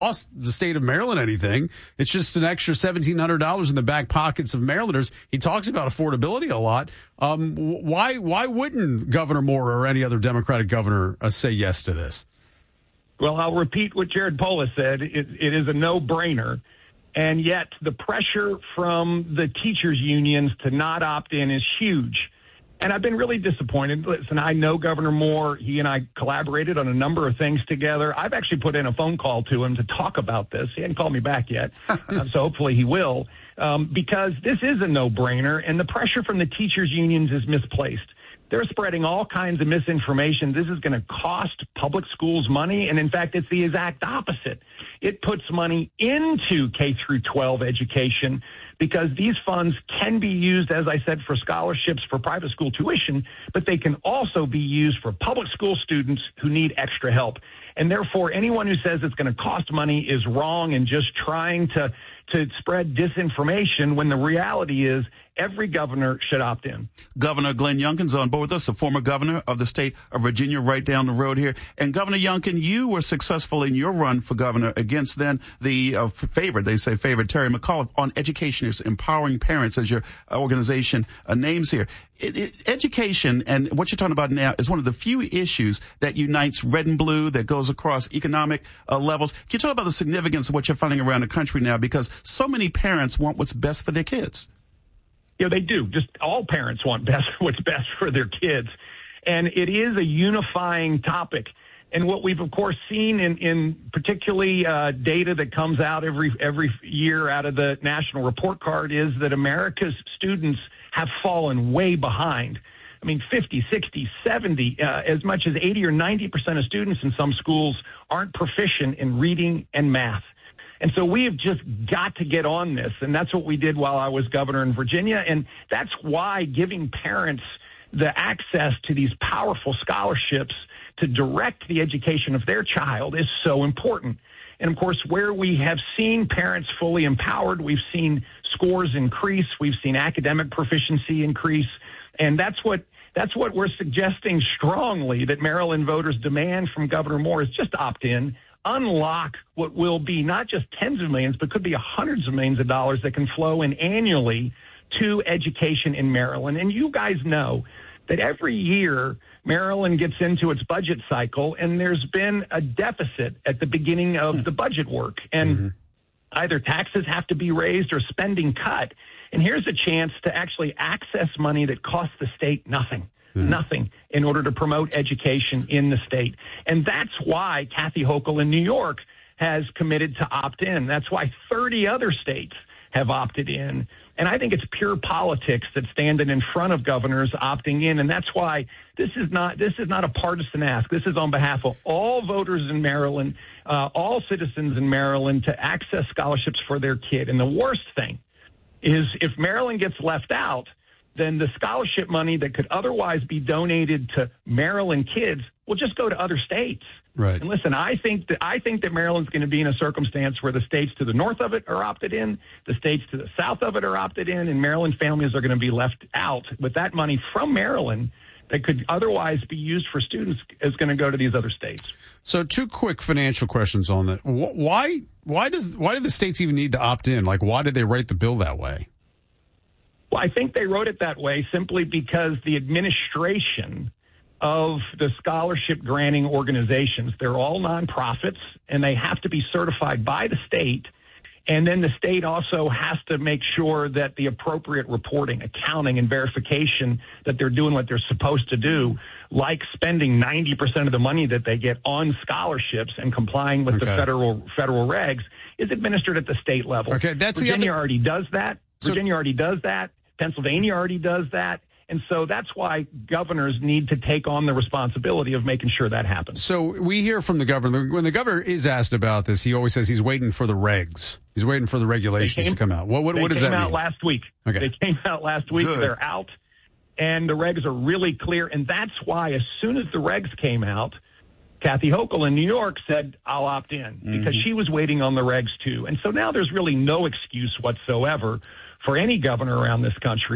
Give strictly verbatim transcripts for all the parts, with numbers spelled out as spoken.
cost the state of Maryland anything. It's just an extra seventeen hundred dollars in the back pockets of Marylanders. He talks about affordability a lot. Um, why why wouldn't Governor Moore or any other Democratic governor uh, say yes to this? Well, I'll repeat what Jared Polis said. It, it is a no-brainer. And yet the pressure from the teachers' unions to not opt in is huge. And I've been really disappointed. Listen, I know Governor Moore. He and I collaborated on a number of things together. I've actually put in a phone call to him to talk about this. He hasn't called me back yet, uh, so hopefully he will, um, because this is a no-brainer, and the pressure from the teachers' unions is misplaced. They're spreading all kinds of misinformation. This is going to cost public schools money, and in fact, it's the exact opposite. It puts money into K through twelve education because these funds can be used, as I said, for scholarships for private school tuition, but they can also be used for public school students who need extra help. And therefore, anyone who says it's going to cost money is wrong and just trying to, to spread disinformation when the reality is every governor should opt in. Governor Glenn Youngkin's on board with us, the former governor of the state of Virginia, right down the road here. And Governor Youngkin, you were successful in your run for governor against then the uh, favorite, they say favorite, Terry McAuliffe on education, empowering parents, as your organization uh, names here. It, it, education and what you're talking about now is one of the few issues that unites red and blue, that goes across economic uh, levels. Can you talk about the significance of what you're finding around the country now? Because so many parents want what's best for their kids. Yeah, they do. Just all parents want best what's best for their kids. And it is a unifying topic. And what we've, of course, seen in, in particularly uh, data that comes out every every year out of the National Report Card is that America's students have fallen way behind. I mean, fifty, sixty, seventy, uh, as much as eighty or ninety percent of students in some schools aren't proficient in reading and math. And so we have just got to get on this. And that's what we did while I was governor in Virginia. And that's why giving parents the access to these powerful scholarships to direct the education of their child is so important. And of course, where we have seen parents fully empowered, we've seen scores increase, we've seen academic proficiency increase. And that's what that's what we're suggesting strongly that Maryland voters demand from Governor Moore is just opt in, unlock what will be not just tens of millions, but could be hundreds of millions of dollars that can flow in annually to education in Maryland. And you guys know that every year Maryland gets into its budget cycle, and there's been a deficit at the beginning of the budget work. And mm-hmm. either taxes have to be raised or spending cut. And here's a chance to actually access money that costs the state nothing. Mm-hmm. Nothing in order to promote education in the state. And that's why Kathy Hochul in New York has committed to opt in. That's why thirty other states have opted in. And I think it's pure politics that's standing in front of governors opting in. And that's why this is not this is not a partisan ask. This is on behalf of all voters in Maryland, uh, all citizens in Maryland to access scholarships for their kid. And the worst thing is if Maryland gets left out, then the scholarship money that could otherwise be donated to Maryland kids will just go to other states. Right. And listen, I think that I think that Maryland's going to be in a circumstance where the states to the north of it are opted in, the states to the south of it are opted in, and Maryland families are going to be left out. With that money from Maryland that could otherwise be used for students is going to go to these other states. So, two quick financial questions on that. Why why does why do the states even need to opt in? Like, why did they write the bill that way? Well, I think they wrote it that way simply because the administration of the scholarship granting organizations, they're all nonprofits, and they have to be certified by the state. And then the state also has to make sure that the appropriate reporting, accounting, and verification that they're doing what they're supposed to do, like spending ninety percent of the money that they get on scholarships and complying with okay. the federal federal regs, is administered at the state level. Okay, that's Virginia the other... already does that. So... Virginia already does that. Pennsylvania already does that. And so that's why governors need to take on the responsibility of making sure that happens. So we hear from the governor. When the governor is asked about this, he always says he's waiting for the regs. He's waiting for the regulations came, to come out. What, what, what does that mean? They came out last week. Okay. They came out last week. Good. They're out. And the regs are really clear. And that's why as soon as the regs came out, Kathy Hochul in New York said, I'll opt in, because mm-hmm. she was waiting on the regs too. And so now there's really no excuse whatsoever for any governor around this country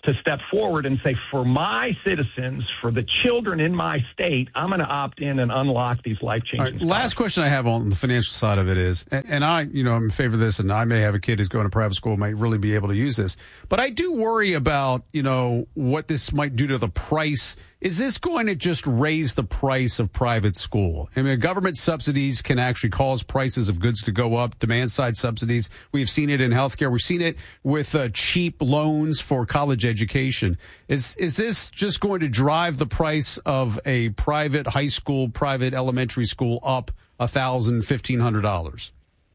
to step forward and say, for my citizens, for the children in my state, I'm going to opt in and unlock these life-changing All right, last question I have on the financial side of it is, and, and I, you know, I'm in favor of this, and I may have a kid who's going to private school, might really be able to use this. But I do worry about, you know, what this might do to the price. Is this going to just raise the price of private school? I mean, government subsidies can actually cause prices of goods to go up, demand-side subsidies. We've seen it in healthcare. We've seen it with uh, cheap loans for college education. Is is this just going to drive the price of a private high school, private elementary school up one thousand dollars, fifteen hundred dollars?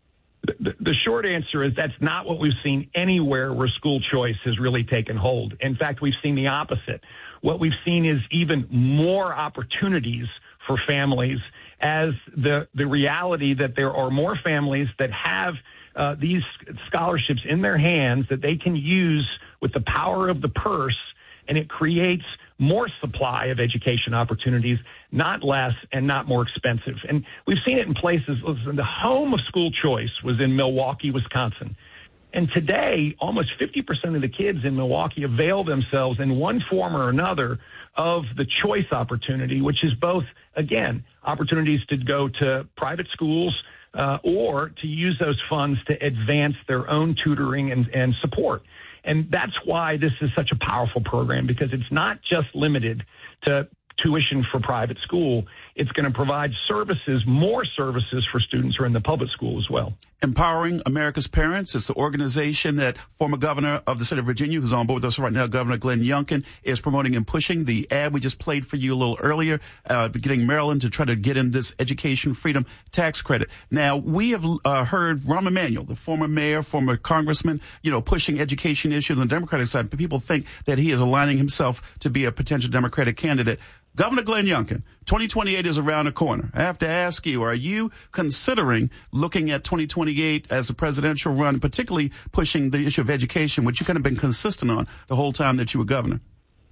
The, the short answer is that's not what we've seen anywhere where school choice has really taken hold. In fact, we've seen the opposite. What we've seen is even more opportunities for families as the, the reality that there are more families that have uh, these scholarships in their hands that they can use with the power of the purse, and it creates more supply of education opportunities, not less and not more expensive. And we've seen it in places. Listen, the home of school choice was in Milwaukee, Wisconsin. And today, almost fifty percent of the kids in Milwaukee avail themselves in one form or another of the choice opportunity, which is both, again, opportunities to go to private schools uh, or to use those funds to advance their own tutoring and, and support. And that's why this is such a powerful program, because it's not just limited to tuition for private school. It's going to provide services, more services for students who are in the public school as well. Empowering America's Parents is the organization that former governor of the state of Virginia, who's on board with us right now, Governor Glenn Youngkin, is promoting and pushing. The ad we just played for you a little earlier, uh, getting Maryland to try to get in this education freedom tax credit. Now, we have uh, heard Rahm Emanuel, the former mayor, former congressman, you know, pushing education issues on the Democratic side. But people think that he is aligning himself to be a potential Democratic candidate. Governor Glenn Youngkin, twenty twenty-eight is around the corner. I have to ask you, are you considering looking at twenty twenty-eight as a presidential run, particularly pushing the issue of education, which you kind of been consistent on the whole time that you were governor?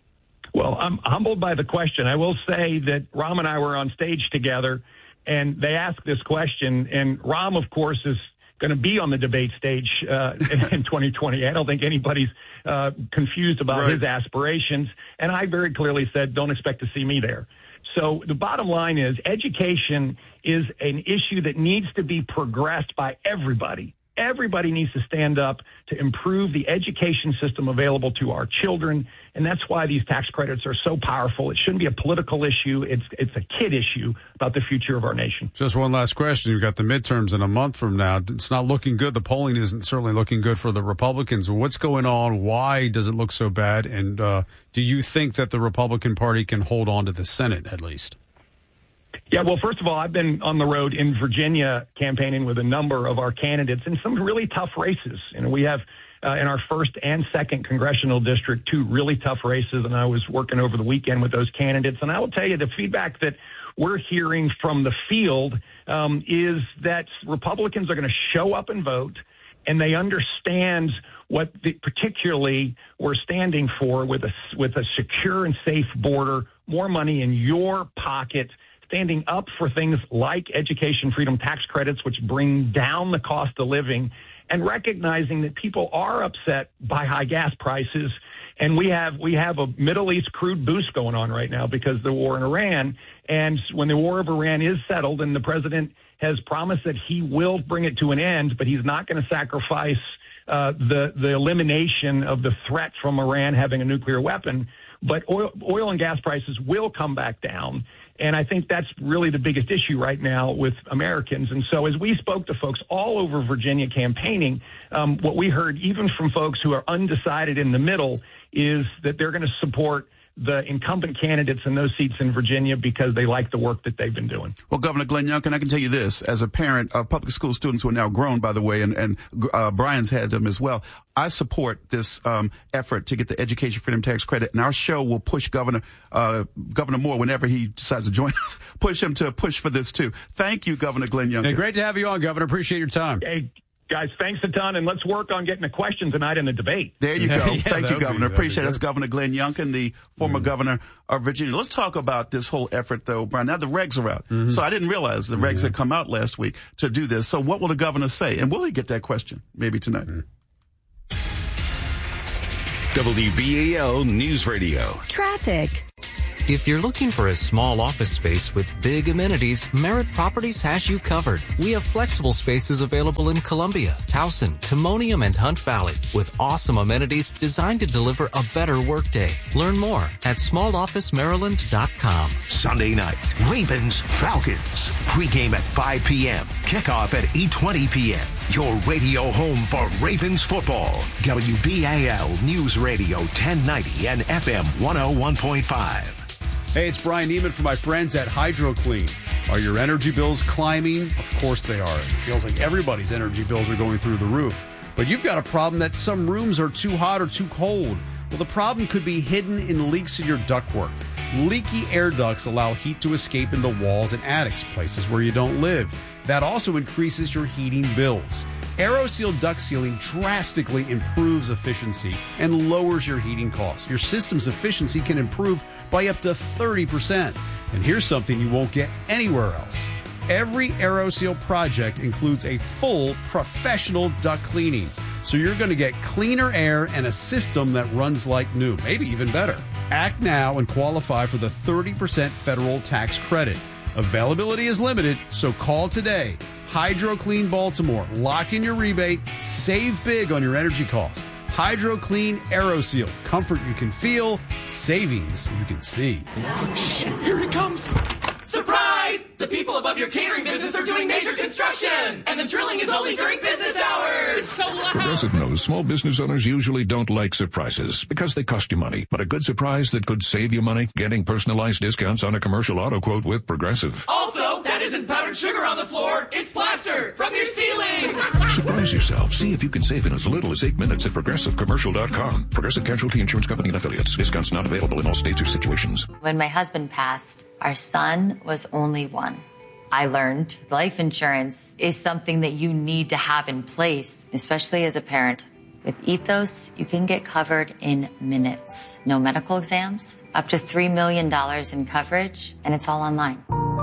Well, I'm humbled by the question. I will say that Rahm and I were on stage together, and they asked this question, and Rahm, of course, is going to be on the debate stage uh, in twenty twenty. I don't think anybody's uh, confused about right. his aspirations. And I very clearly said, don't expect to see me there. So the bottom line is education is an issue that needs to be progressed by everybody. Everybody needs to stand up to improve the education system available to our children, and that's why these tax credits are so powerful. It shouldn't be a political issue. It's it's a kid issue about the future of our nation. Just one last question. You've got the midterms in a month from now. It's not looking good. The polling isn't certainly looking good for the Republicans. What's going on? Why does it look so bad? And uh, do you think that the Republican Party can hold on to the Senate at least? Yeah, well, first of all, I've been on the road in Virginia campaigning with a number of our candidates in some really tough races. And we have uh, in our first and second congressional district two really tough races, and I was working over the weekend with those candidates. And I will tell you the feedback that we're hearing from the field um, is that Republicans are going to show up and vote, and they understand what the, particularly we're standing for with a, with a secure and safe border, more money in your pocket, standing up for things like education freedom tax credits, which bring down the cost of living, and recognizing that people are upset by high gas prices. And we have we have a Middle East crude boost going on right now because of the war in Iran. And when the war of Iran is settled, and the president has promised that he will bring it to an end, but he's not going to sacrifice uh, the, the elimination of the threat from Iran having a nuclear weapon. But oil, oil and gas prices will come back down. And I think that's really the biggest issue right now with Americans. And so as we spoke to folks all over Virginia campaigning, um, what we heard even from folks who are undecided in the middle is that they're going to support the incumbent candidates in those seats in Virginia because they like the work that they've been doing. Well, Governor Glenn Youngkin, I can tell you this, as a parent of public school students who are now grown, by the way, and, and uh, Brian's had them as well, I support this um, effort to get the education freedom tax credit, and our show will push Governor uh, Governor Moore, whenever he decides to join us, push him to push for this too. Thank you, Governor Glenn Youngkin. Hey, great to have you on, Governor. Appreciate your time. Hey. Guys, thanks a ton, and let's work on getting the questions tonight in the debate. There you go. Yeah, yeah, Thank you, Governor. Be, Appreciate it. That's Governor Glenn Youngkin, the former mm-hmm. governor of Virginia. Let's talk about this whole effort, though, Brian. Now the regs are out. Mm-hmm. So I didn't realize the regs mm-hmm. had come out last week to do this. So what will the governor say? And will he get that question maybe tonight? Mm-hmm. W B A L News Radio. Traffic. If you're looking for a small office space with big amenities, Merritt Properties has you covered. We have flexible spaces available in Columbia, Towson, Timonium, and Hunt Valley with awesome amenities designed to deliver a better workday. Learn more at small office maryland dot com. Sunday night, Ravens Falcons. Pre-game at five p.m. Kickoff at eight twenty p.m. Your radio home for Ravens football. W B A L News Radio ten ninety and F M one oh one point five. Hey, it's Brian Neiman from my friends at HydroClean. Are your energy bills climbing? Of course they are. It feels like everybody's energy bills are going through the roof. But you've got a problem that some rooms are too hot or too cold. Well, the problem could be hidden in leaks in your ductwork. Leaky air ducts allow heat to escape into walls and attics, places where you don't live. That also increases your heating bills. AeroSeal duct sealing drastically improves efficiency and lowers your heating costs. Your system's efficiency can improve by up to thirty percent. And here's something you won't get anywhere else. Every AeroSeal project includes a full professional duct cleaning. So you're going to get cleaner air and a system that runs like new, maybe even better. Act now and qualify for the thirty percent federal tax credit. Availability is limited, so call today. HydroClean Baltimore. Lock in your rebate. Save big on your energy costs. HydroClean AeroSeal. Comfort you can feel. Savings you can see. Oh, shit. Here it comes. Surprise! The people above your catering business are doing major construction, and the drilling is only during business hours. It's so loud. Progressive knows small business owners usually don't like surprises because they cost you money. But a good surprise that could save you money? Getting personalized discounts on a commercial auto quote with Progressive. Also, that isn't powdered sugar on the floor. It's plaster from your ceiling. Surprise yourself. See if you can save in as little as eight minutes at progressive commercial dot com. Progressive Casualty Insurance Company and Affiliates. Discounts not available in all states or situations. When my husband passed, our son was only one. I learned life insurance is something that you need to have in place, especially as a parent. With Ethos, you can get covered in minutes. No medical exams, up to three million dollars in coverage, and it's all online.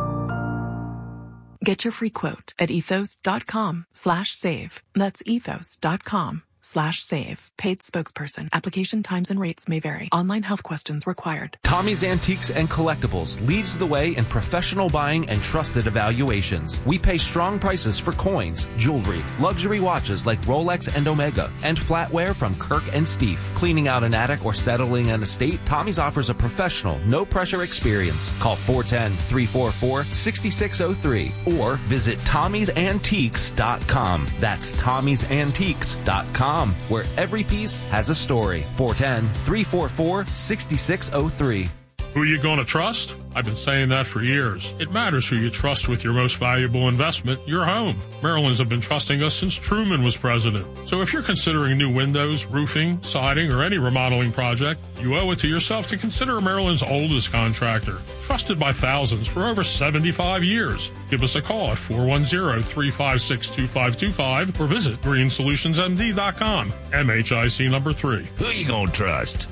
Get your free quote at ethos.com slash save. That's ethos.com slash save. Paid spokesperson. Application times and rates may vary. Online health questions required. Tommy's Antiques and Collectibles leads the way in professional buying and trusted evaluations. We pay strong prices for coins, jewelry, luxury watches like Rolex and Omega, and flatware from Kirk and Steve. Cleaning out an attic or settling an estate, Tommy's offers a professional, no-pressure experience. Call four one zero, three four four, six six zero three or visit tommys antiques dot com. That's tommys antiques dot com. Where every piece has a story. four one zero, three four four, six six zero three. Who are you going to trust? I've been saying that for years. It matters who you trust with your most valuable investment, your home. Maryland's have been trusting us since Truman was president. So if you're considering new windows, roofing, siding, or any remodeling project, you owe it to yourself to consider Maryland's oldest contractor. Trusted by thousands for over seventy-five years. Give us a call at four one zero, three five six, two five two five or visit green solutions m d dot com. M H I C number three. Who you gonna trust?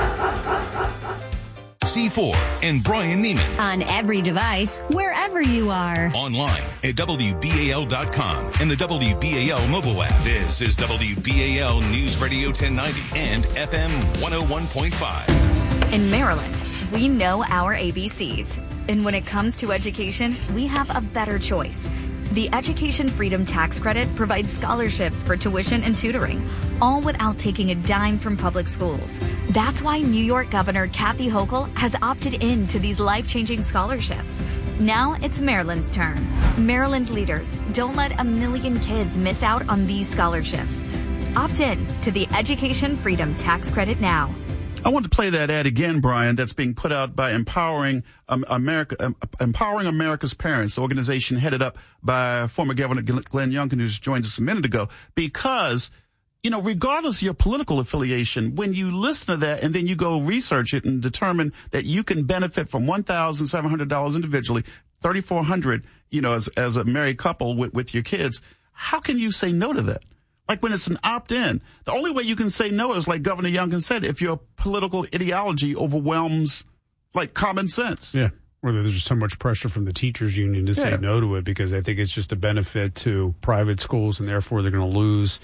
C four and Brian Neiman. On every device, wherever you are. Online at W B A L dot com and the W B A L mobile app. This is W B A L News Radio ten ninety and F M one oh one point five. In Maryland, we know our A B Cs. And when it comes to education, we have a better choice. The Education Freedom Tax Credit provides scholarships for tuition and tutoring, all without taking a dime from public schools. That's why New York Governor Kathy Hochul has opted in to these life-changing scholarships. Now it's Maryland's turn. Maryland leaders, don't let a million kids miss out on these scholarships. Opt in to the Education Freedom Tax Credit now. I want to play that ad again, Brian, that's being put out by Empowering um, America, um, Empowering America's Parents, the organization headed up by former Governor Glenn Youngkin, who's joined us a minute ago, because, you know, regardless of your political affiliation, when you listen to that and then you go research it and determine that you can benefit from one thousand seven hundred dollars individually, three thousand four hundred dollars, you know, as, as a married couple with, with your kids, how can you say no to that? Like when it's an opt-in, the only way you can say no is like Governor Youngkin said, if your political ideology overwhelms like common sense. Yeah. Or there's just so much pressure from the teachers union to say yeah. no to it because they think it's just a benefit to private schools and therefore they're going to lose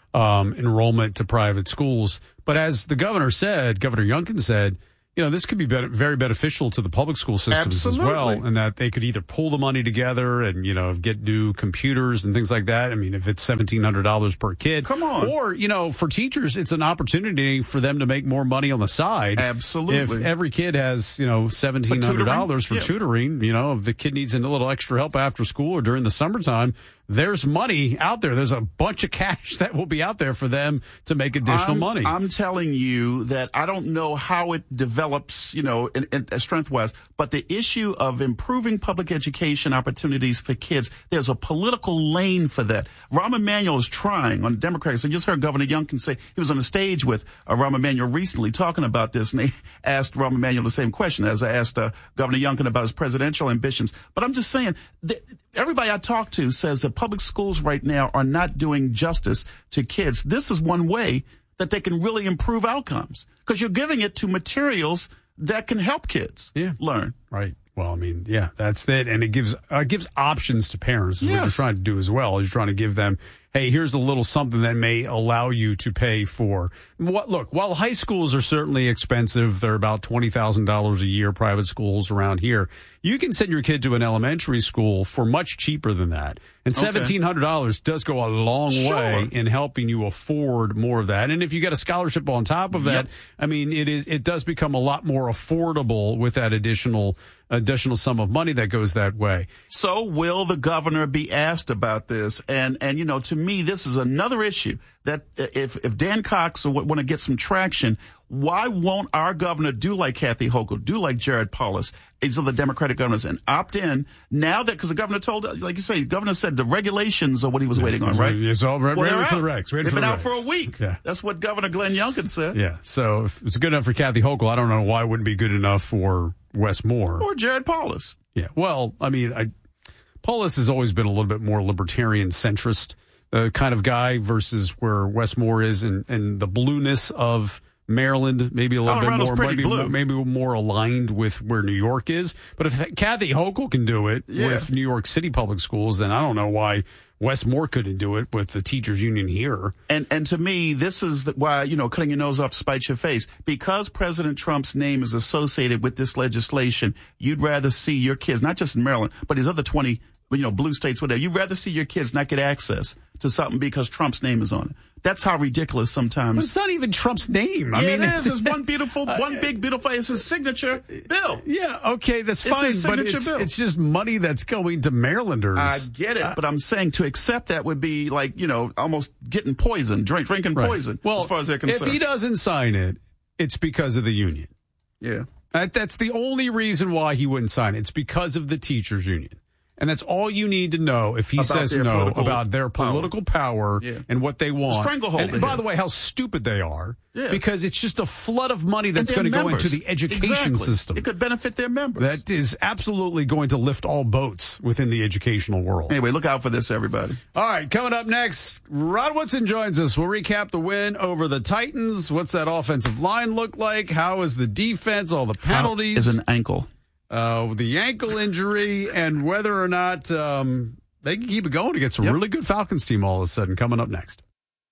um, enrollment to private schools. But as the governor said, Governor Youngkin said, you know, this could be very beneficial to the public school systems Absolutely. as well, and that they could either pull the money together and, you know, get new computers and things like that. I mean, if it's seventeen hundred dollars per kid. Come on. Or, you know, for teachers, it's an opportunity for them to make more money on the side. Absolutely. If every kid has, you know, seventeen hundred dollars for yeah. tutoring, you know, if the kid needs a little extra help after school or during the summertime, there's money out there. There's a bunch of cash that will be out there for them to make additional I'm, money. I'm telling you that I don't know how it develops, you know, in, in, strength-wise, but the issue of improving public education opportunities for kids, there's a political lane for that. Rahm Emanuel is trying on the Democrats. I just heard Governor Youngkin say he was on the stage with uh, Rahm Emanuel recently talking about this, and they asked Rahm Emanuel the same question as I asked uh, Governor Youngkin about his presidential ambitions. But I'm just saying, that everybody I talk to says that public schools right now are not doing justice to kids. This is one way that they can really improve outcomes because you're giving it to materials that can help kids yeah. learn. Right. Well, I mean, yeah, that's it. And it gives uh, gives options to parents. Is Yes. what you're trying to do as well. You're trying to give them, hey, here's a little something that may allow you to pay for what. Look, while high schools are certainly expensive, they're about twenty thousand dollars a year, private schools around here. You can send your kid to an elementary school for much cheaper than that. And Okay. seventeen hundred dollars does go a long Sure. way in helping you afford more of that. And if you get a scholarship on top of that, Yep. I mean, it is it does become a lot more affordable with that additional additional sum of money that goes that way. So will the governor be asked about this? And, and you know, to me, this is another issue that if, if Dan Cox want to get some traction, why won't our governor do like Kathy Hochul, do like Jared Polis, these are the Democratic governors, and opt in now that, because the governor told, like you say, the governor said the regulations are what he was waiting on, right? It's all ready, Well, ready for out. the regs. Ready They've for been the out for regs. a week. Yeah. That's what Governor Glenn Youngkin said. Yeah. So if it's good enough for Kathy Hochul, I don't know why it wouldn't be good enough for Wes Moore. Or Jared Polis. Yeah. Well, I mean, I, Polis has always been a little bit more libertarian centrist uh, kind of guy versus where Wes Moore is, and, and the blueness of Maryland, maybe a little Colorado's bit more, pretty maybe, blue. more, maybe more aligned with where New York is. But if Kathy Hochul can do it Yeah. with New York City public schools, then I don't know why Wes Moore couldn't do it with the teachers union here. And and to me, this is the, why, you know, cutting your nose off to spite your face. Because President Trump's name is associated with this legislation, you'd rather see your kids, not just in Maryland, but these other twenty, you know, blue states, whatever, you'd rather see your kids not get access to something because Trump's name is on it. That's how ridiculous sometimes. But it's not even Trump's name. I yeah, mean, it is. It's one beautiful, one big beautiful, it's his signature bill. Yeah, okay, that's It's fine, his but signature it's, bill. it's just money that's going to Marylanders. I get it, but I'm saying to accept that would be like, you know, almost getting poison, drink, drinking Right. poison, Well, as far as they're concerned. if he doesn't sign it, it's because of the union. Yeah. That, that's the only reason why he wouldn't sign it. It's because of the teachers union. And that's all you need to know if he About says their no political about their political power, Yeah. and what they want. stranglehold And they by have. the way, how stupid they are. Yeah. Because it's just a flood of money that's And going their to go into members. the education Exactly. system. It could benefit their members. That is absolutely going to lift all boats within the educational world. Anyway, look out for this, everybody. All right, coming up next, Rod Woodson joins us. We'll recap the win over the Titans. What's that offensive line look like? How is the defense? All the penalties. How is an ankle? Uh, the ankle injury, and whether or not um, they can keep it going against a Yep. really good Falcons team all of a sudden. Coming up next.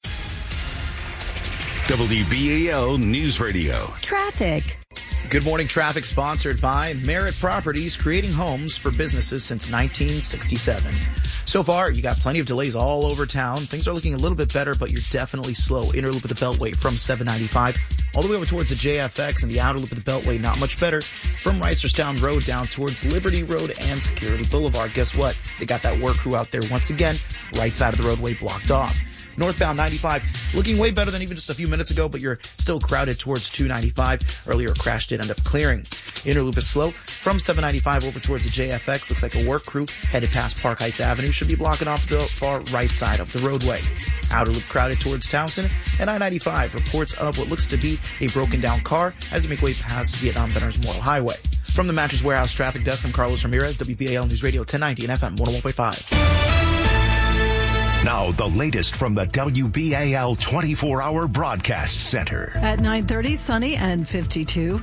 W B A L News Radio. Traffic. Good morning, traffic sponsored by Merritt Properties, creating homes for businesses since nineteen sixty-seven. So far, you got plenty of delays all over town. Things are looking a little bit better, but you're definitely slow. Inner loop of the Beltway from seven ninety-five all the way over towards the J F X, and the outer loop of the Beltway not much better from Reisterstown Road down towards Liberty Road and Security Boulevard. Guess what? They got that work crew out there once again, right side of the roadway blocked off. Northbound ninety-five, looking way better than even just a few minutes ago, but you're still crowded towards two ninety-five. Earlier, a crash did end up clearing. Inner loop is slow from seven ninety-five over towards the J F X. Looks like a work crew headed past Park Heights Avenue should be blocking off the far right side of the roadway. Outer loop crowded towards Towson, and I ninety-five reports of what looks to be a broken down car as you make way past Vietnam Veterans Memorial Highway. From the Mattress Warehouse Traffic Desk, I'm Carlos Ramirez, W B A L News Radio ten ninety and F M one oh one point five. Now, the latest from the W B A L twenty-four hour broadcast center. At nine thirty, sunny and fifty-two.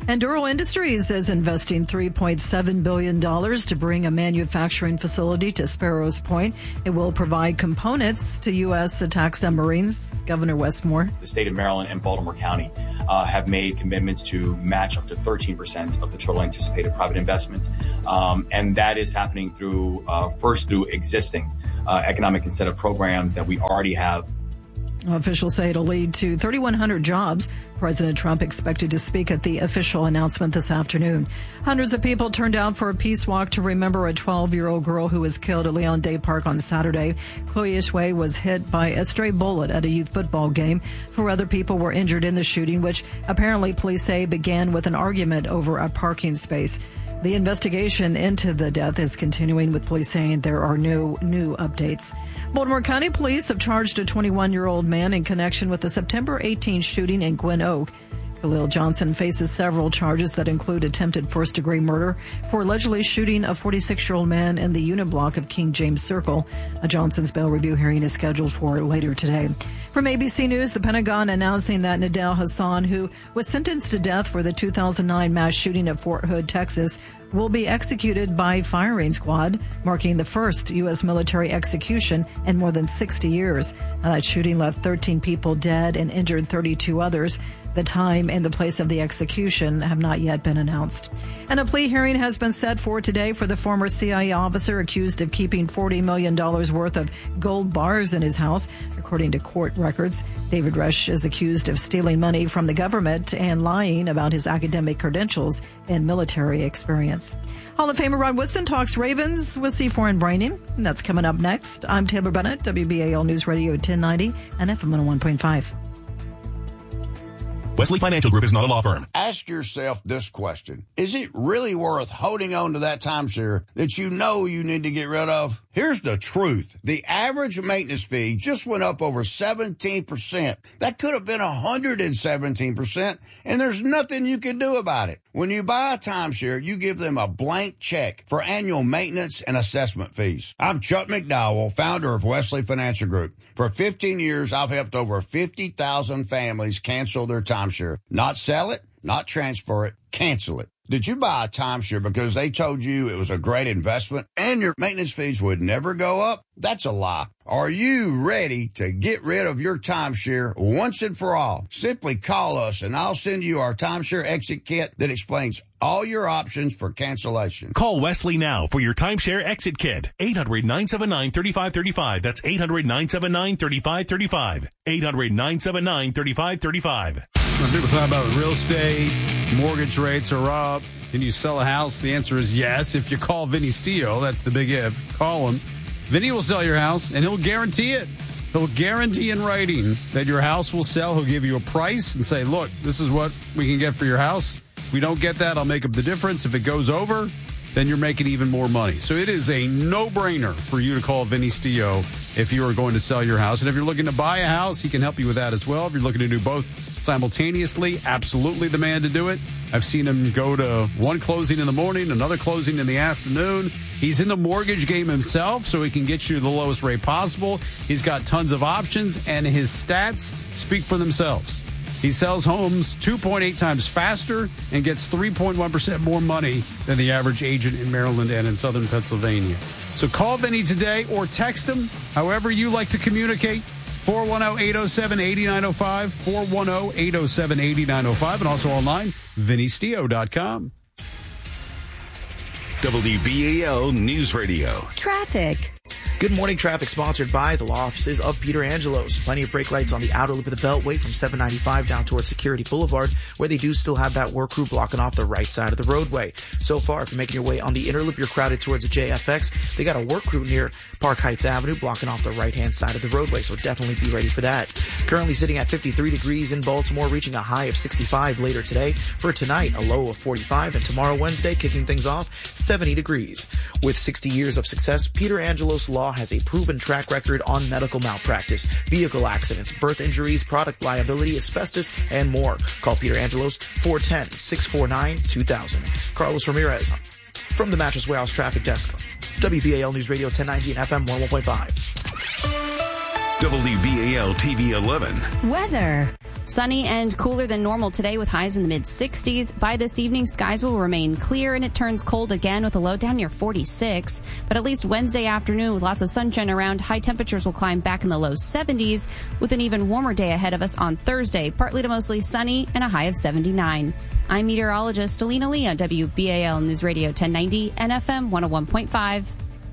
And Duro Industries is investing three point seven billion dollars to bring a manufacturing facility to Sparrows Point. It will provide components to U S attack submarines. Governor Westmore. The state of Maryland and Baltimore County uh, have made commitments to match up to thirteen percent of the total anticipated private investment. Um, and that is happening through, uh, first through existing uh, economic incentive programs that we already have. Officials say it'll lead to thirty-one hundred jobs. President Trump expected to speak at the official announcement this afternoon. Hundreds of people turned out for a peace walk to remember a twelve-year-old girl who was killed at Leon Day Park on Saturday. Chloe Ishway was hit by a stray bullet at a youth football game. Four other people were injured in the shooting, which apparently police say began with an argument over a parking space. The investigation into the death is continuing, with police saying there are no new updates. Baltimore County Police have charged a twenty-one-year-old man in connection with the September eighteenth shooting in Gwynn Oak. Khalil Johnson faces several charges that include attempted first-degree murder for allegedly shooting a forty-six-year-old man in the unit block of King James Circle. A Johnson's bail review hearing is scheduled for later today. From A B C News, the Pentagon announcing that Nadel Hassan, who was sentenced to death for the two thousand nine mass shooting at Fort Hood, Texas, will be executed by firing squad, marking the first U S military execution in more than sixty years. Now, that shooting left thirteen people dead and injured thirty-two others. The time and the place of the execution have not yet been announced. And a plea hearing has been set for today for the former C I A officer accused of keeping forty million dollars worth of gold bars in his house, according to court records. David Resch is accused of stealing money from the government and lying about his academic credentials and military experience. Hall of Famer Rod Woodson talks Ravens with C four and Braining, and that's coming up next. I'm Taylor Bennett, W B A L News Radio ten ninety and F M one oh one point five. Wesley Financial Group is not a law firm. Ask yourself this question. Is it really worth holding on to that timeshare that you know you need to get rid of? Here's the truth. The average maintenance fee just went up over seventeen percent. That could have been one hundred seventeen percent, and there's nothing you can do about it. When you buy a timeshare, you give them a blank check for annual maintenance and assessment fees. I'm Chuck McDowell, founder of Wesley Financial Group. For fifteen years, I've helped over fifty thousand families cancel their timeshare. Not sell it, not transfer it, cancel it. Did you buy a timeshare because they told you it was a great investment and your maintenance fees would never go up? That's a lie. Are you ready to get rid of your timeshare once and for all? Simply call us and I'll send you our timeshare exit kit that explains all your options for cancellation. Call Wesley now for your timeshare exit kit. eight hundred, nine seven nine, three five three five. That's eight hundred, nine seven nine, three five three five. eight hundred, nine seven nine, three five three five. When people talk about real estate, mortgage rates are up. Can you sell a house? The answer is yes. If you call Vinny Steele, that's the big if. Call him. Vinny will sell your house, and he'll guarantee it. He'll guarantee in writing that your house will sell. He'll give you a price and say, look, this is what we can get for your house. If we don't get that, I'll make up the difference. If it goes over, then you're making even more money. So it is a no-brainer for you to call Vinny Steele if you are going to sell your house. And if you're looking to buy a house, he can help you with that as well. If you're looking to do both simultaneously, absolutely the man to do it. I've seen him go to one closing in the morning, another closing in the afternoon. He's in the mortgage game himself, so he can get you the lowest rate possible. He's got tons of options, and his stats speak for themselves. He sells homes two point eight times faster and gets three point one percent more money than the average agent in Maryland and in southern Pennsylvania. So call Vinny today or text him, however you like to communicate. four one zero, eight zero seven, eight nine zero five, four one zero, eight zero seven, eight nine zero five, and also online, vinny steo dot com. W B A L News Radio. Traffic. Good morning. Traffic sponsored by the law offices of Peter Angelos. Plenty of brake lights on the outer loop of the Beltway from seven ninety-five down towards Security Boulevard, where they do still have that work crew blocking off the right side of the roadway. So far, if you're making your way on the inner loop, you're crowded towards the J F X. They got a work crew near Park Heights Avenue blocking off the right-hand side of the roadway, so definitely be ready for that. Currently sitting at fifty-three degrees in Baltimore, reaching a high of sixty-five later today. For tonight, a low of forty-five, and tomorrow, Wednesday, kicking things off, seventy degrees. With sixty years of success, Peter Angelos Law has a proven track record on medical malpractice, vehicle accidents, birth injuries, product liability, asbestos, and more. Call Peter Angelos, four one zero, six four nine, two thousand. Carlos Ramirez from the Mattress Warehouse Traffic Desk. W B A L News Radio ten ninety and F M one oh one point five. W B A L T V eleven. Weather. Sunny and cooler than normal today with highs in the mid sixties. By this evening, skies will remain clear and it turns cold again with a low down near forty-six. But at least Wednesday afternoon with lots of sunshine around, high temperatures will climb back in the low seventies with an even warmer day ahead of us on Thursday. Partly to mostly sunny and a high of seventy-nine. I'm meteorologist Alina Lee on W B A L News Radio ten ninety and F M one oh one point five.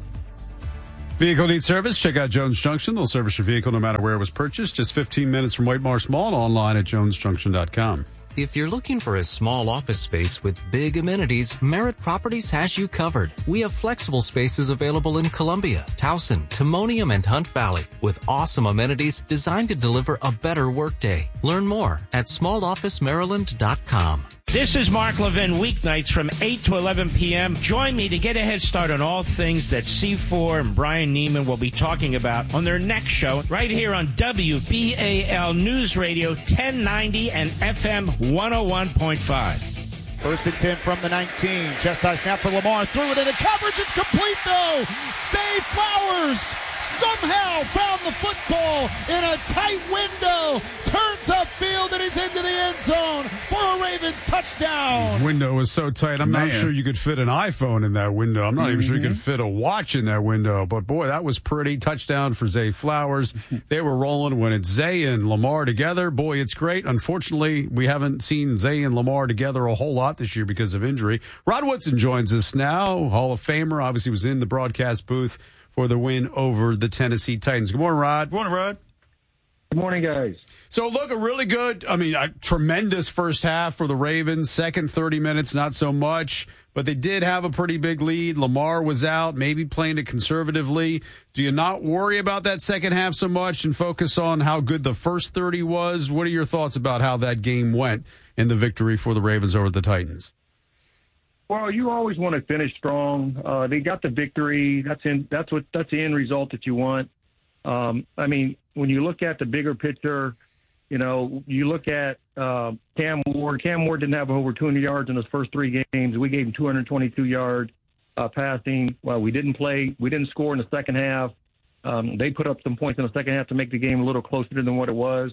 Vehicle needs service? Check out Jones Junction. They'll service your vehicle no matter where it was purchased. Just fifteen minutes from White Marsh Mall and online at jones junction dot com. If you're looking for a small office space with big amenities, Merritt Properties has you covered. We have flexible spaces available in Columbia, Towson, Timonium, and Hunt Valley with awesome amenities designed to deliver a better workday. Learn more at small office maryland dot com. This is Mark Levin, weeknights from eight to eleven p.m. Join me to get a head start on all things that C four and Brian Neiman will be talking about on their next show right here on W B A L News Radio ten ninety and F M one oh one point five. First and ten from the nineteen. Chest high snap for Lamar. Threw it into coverage. It's complete, though. Dave Flowers somehow found the football in a tight window. Turns upfield, and he's into the end zone for a Ravens touchdown. The window was so tight, I'm Man. not sure you could fit an iPhone in that window. I'm not mm-hmm. even sure you could fit a watch in that window. But, boy, that was pretty. Touchdown for Zay Flowers. They were rolling when it's Zay and Lamar together. Boy, it's great. Unfortunately, we haven't seen Zay and Lamar together a whole lot this year because of injury. Rod Woodson joins us now, Hall of Famer. Obviously was in the broadcast booth for the win over the Tennessee Titans. Good morning, Rod. Good morning, Rod. Good morning, guys. So, look, a really good, I mean, a tremendous first half for the Ravens. Second thirty minutes, not so much. But they did have a pretty big lead. Lamar was out, maybe playing it conservatively. Do you not worry about that second half so much and focus on how good the first thirty was? What are your thoughts about how that game went in the victory for the Ravens over the Titans? Well, you always want to finish strong. Uh, they got the victory. That's in. That's what. That's the end result that you want. Um, I mean, when you look at the bigger picture, you know, you look at uh, Cam Ward. Cam Ward didn't have over two hundred yards in his first three games. We gave him two hundred twenty-two yards uh, passing. Well, we didn't play. We didn't score in the second half. Um, they put up some points in the second half to make the game a little closer than what it was.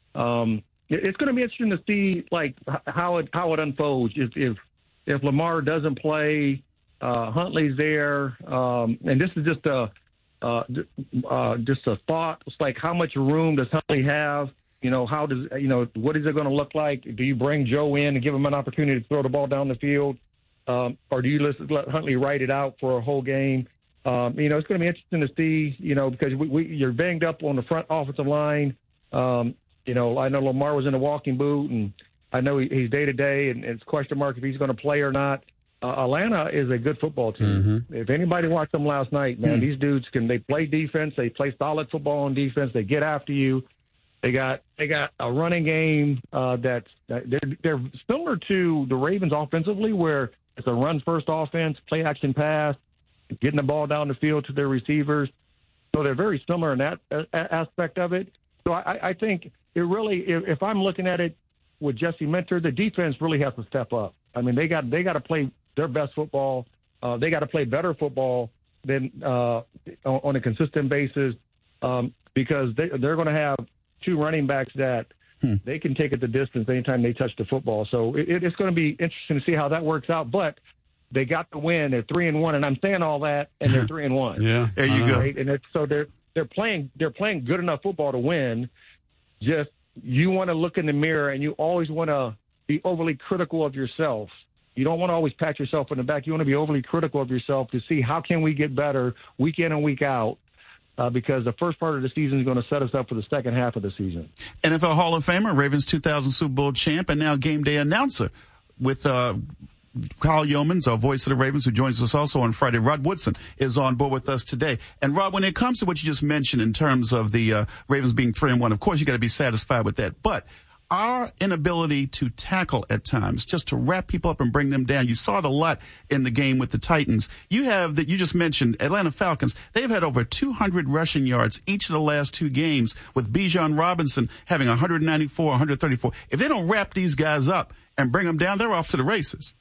Um, it, it's going to be interesting to see like how it how it unfolds. If if If Lamar doesn't play, uh, Huntley's there, um, and this is just a uh, uh, just a thought. It's like, how much room does Huntley have? You know, how does you know what is it going to look like? Do you bring Joe in and give him an opportunity to throw the ball down the field, um, or do you let, let Huntley ride it out for a whole game? Um, you know, it's going to be interesting to see. You know, because we, we, you're banged up on the front offensive line. Um, you know, I know Lamar was in a walking boot, and I know he, he's day to day, and it's question mark if he's going to play or not. Uh, Atlanta is a good football team. Mm-hmm. If anybody watched them last night, man, mm-hmm. these dudes can they play defense. They play solid football on defense. They get after you. They got they got a running game uh, that's that they're they're similar to the Ravens offensively, where it's a run first offense, play action pass, getting the ball down the field to their receivers. So they're very similar in that uh, aspect of it. So I, I think it really, if, if I'm looking at it with Jesse Minter, the defense really has to step up. I mean, they got they got to play their best football. Uh, they got to play better football than uh, on, on a consistent basis um, because they, they're going to have two running backs that hmm. they can take it the distance anytime they touch the football. So it, it's going to be interesting to see how that works out. But they got the win. They're three and one, and I'm saying all that, and they're three and one. Yeah, there you go. Right? And it's, so they're they're playing they're playing good enough football to win. Just you want to look in the mirror, and you always want to be overly critical of yourself. You don't want to always pat yourself on the back. You want to be overly critical of yourself to see how can we get better week in and week out, uh, because the first part of the season is going to set us up for the second half of the season. N F L Hall of Famer, Ravens two thousand Super Bowl champ, and now game day announcer with uh, Kyle Yeomans, our voice of the Ravens, who joins us also on Friday. Rod Woodson is on board with us today. And Rod, when it comes to what you just mentioned in terms of the uh, Ravens being three and one, of course you got to be satisfied with that. But our inability to tackle at times, just to wrap people up and bring them down. You saw it a lot in the game with the Titans. You have that you just mentioned, Atlanta Falcons. They've had over two hundred rushing yards each of the last two games, with Bijan Robinson having one ninety-four, one thirty-four. If they don't wrap these guys up and bring them down, they're off to the races.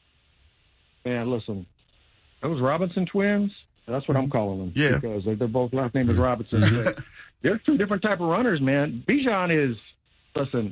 Man, listen, those Robinson twins, that's what I'm calling them. Yeah. Because they're both last name is Robinson. They're two different type of runners, man. Bijan is, listen,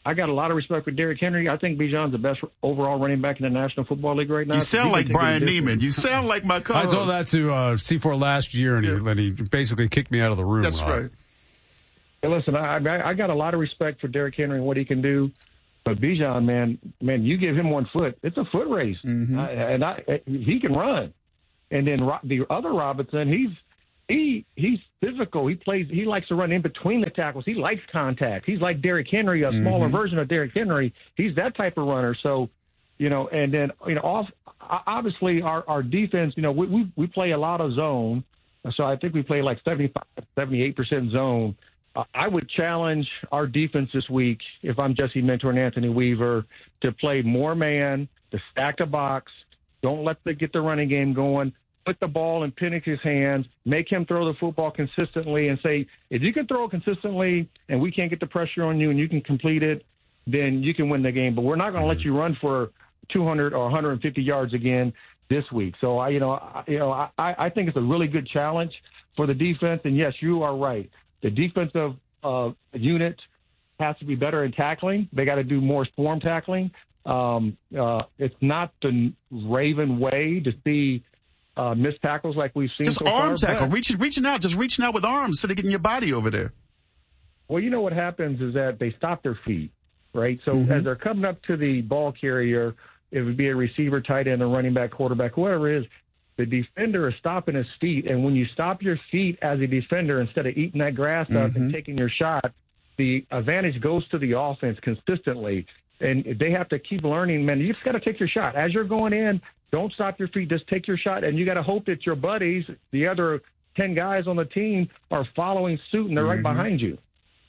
I got a lot of respect for Derrick Henry. I think Bijan's the best overall running back in the National Football League right now. You sound like Brian Neiman. You sound like my co-host. I told that to uh, C four last year, and he, and he basically kicked me out of the room. That's Rob. right. Hey, listen, I, I I got a lot of respect for Derrick Henry and what he can do. But Bijan, man, man, you give him one foot, it's a foot race, mm-hmm. I, and I, he can run. And then the other Robinson, he's he he's physical. He plays. He likes to run in between the tackles. He likes contact. He's like Derrick Henry, a smaller mm-hmm. version of Derrick Henry. He's that type of runner. So, you know, and then you know, off obviously our our defense. You know, we we, we play a lot of zone. So I think we play like seventy-five, seventy-eight percent zone. I would challenge our defense this week, if I'm Jesse Mentor and Anthony Weaver, to play more man, to stack the box. Don't let them get the running game going. Put the ball in Penix's hands. Make him throw the football consistently and say, if you can throw it consistently and we can't get the pressure on you and you can complete it, then you can win the game. But we're not going to let you run for two hundred or one hundred fifty yards again this week. So, I, you know, I, you know, I, I think it's a really good challenge for the defense. And, yes, you are right. The defensive uh, unit has to be better in tackling. They got to do more swarm tackling. Um, uh, it's not the Raven way to see uh, missed tackles like we've seen Just so arm far, tackle, but- reaching, reaching out, just reaching out with arms instead of getting your body over there. Well, you know what happens is that they stop their feet, right? So Mm-hmm. as they're coming up to the ball carrier, it would be a receiver, tight end, a running back, quarterback, whoever it is, the defender is stopping his feet. And when you stop your feet as a defender, instead of eating that grass up Mm-hmm. and taking your shot, the advantage goes to the offense consistently. And they have to keep learning, man, you just got to take your shot. As you're going in, don't stop your feet. Just take your shot. And you got to hope that your buddies, the other ten guys on the team, are following suit and they're Mm-hmm. right behind you.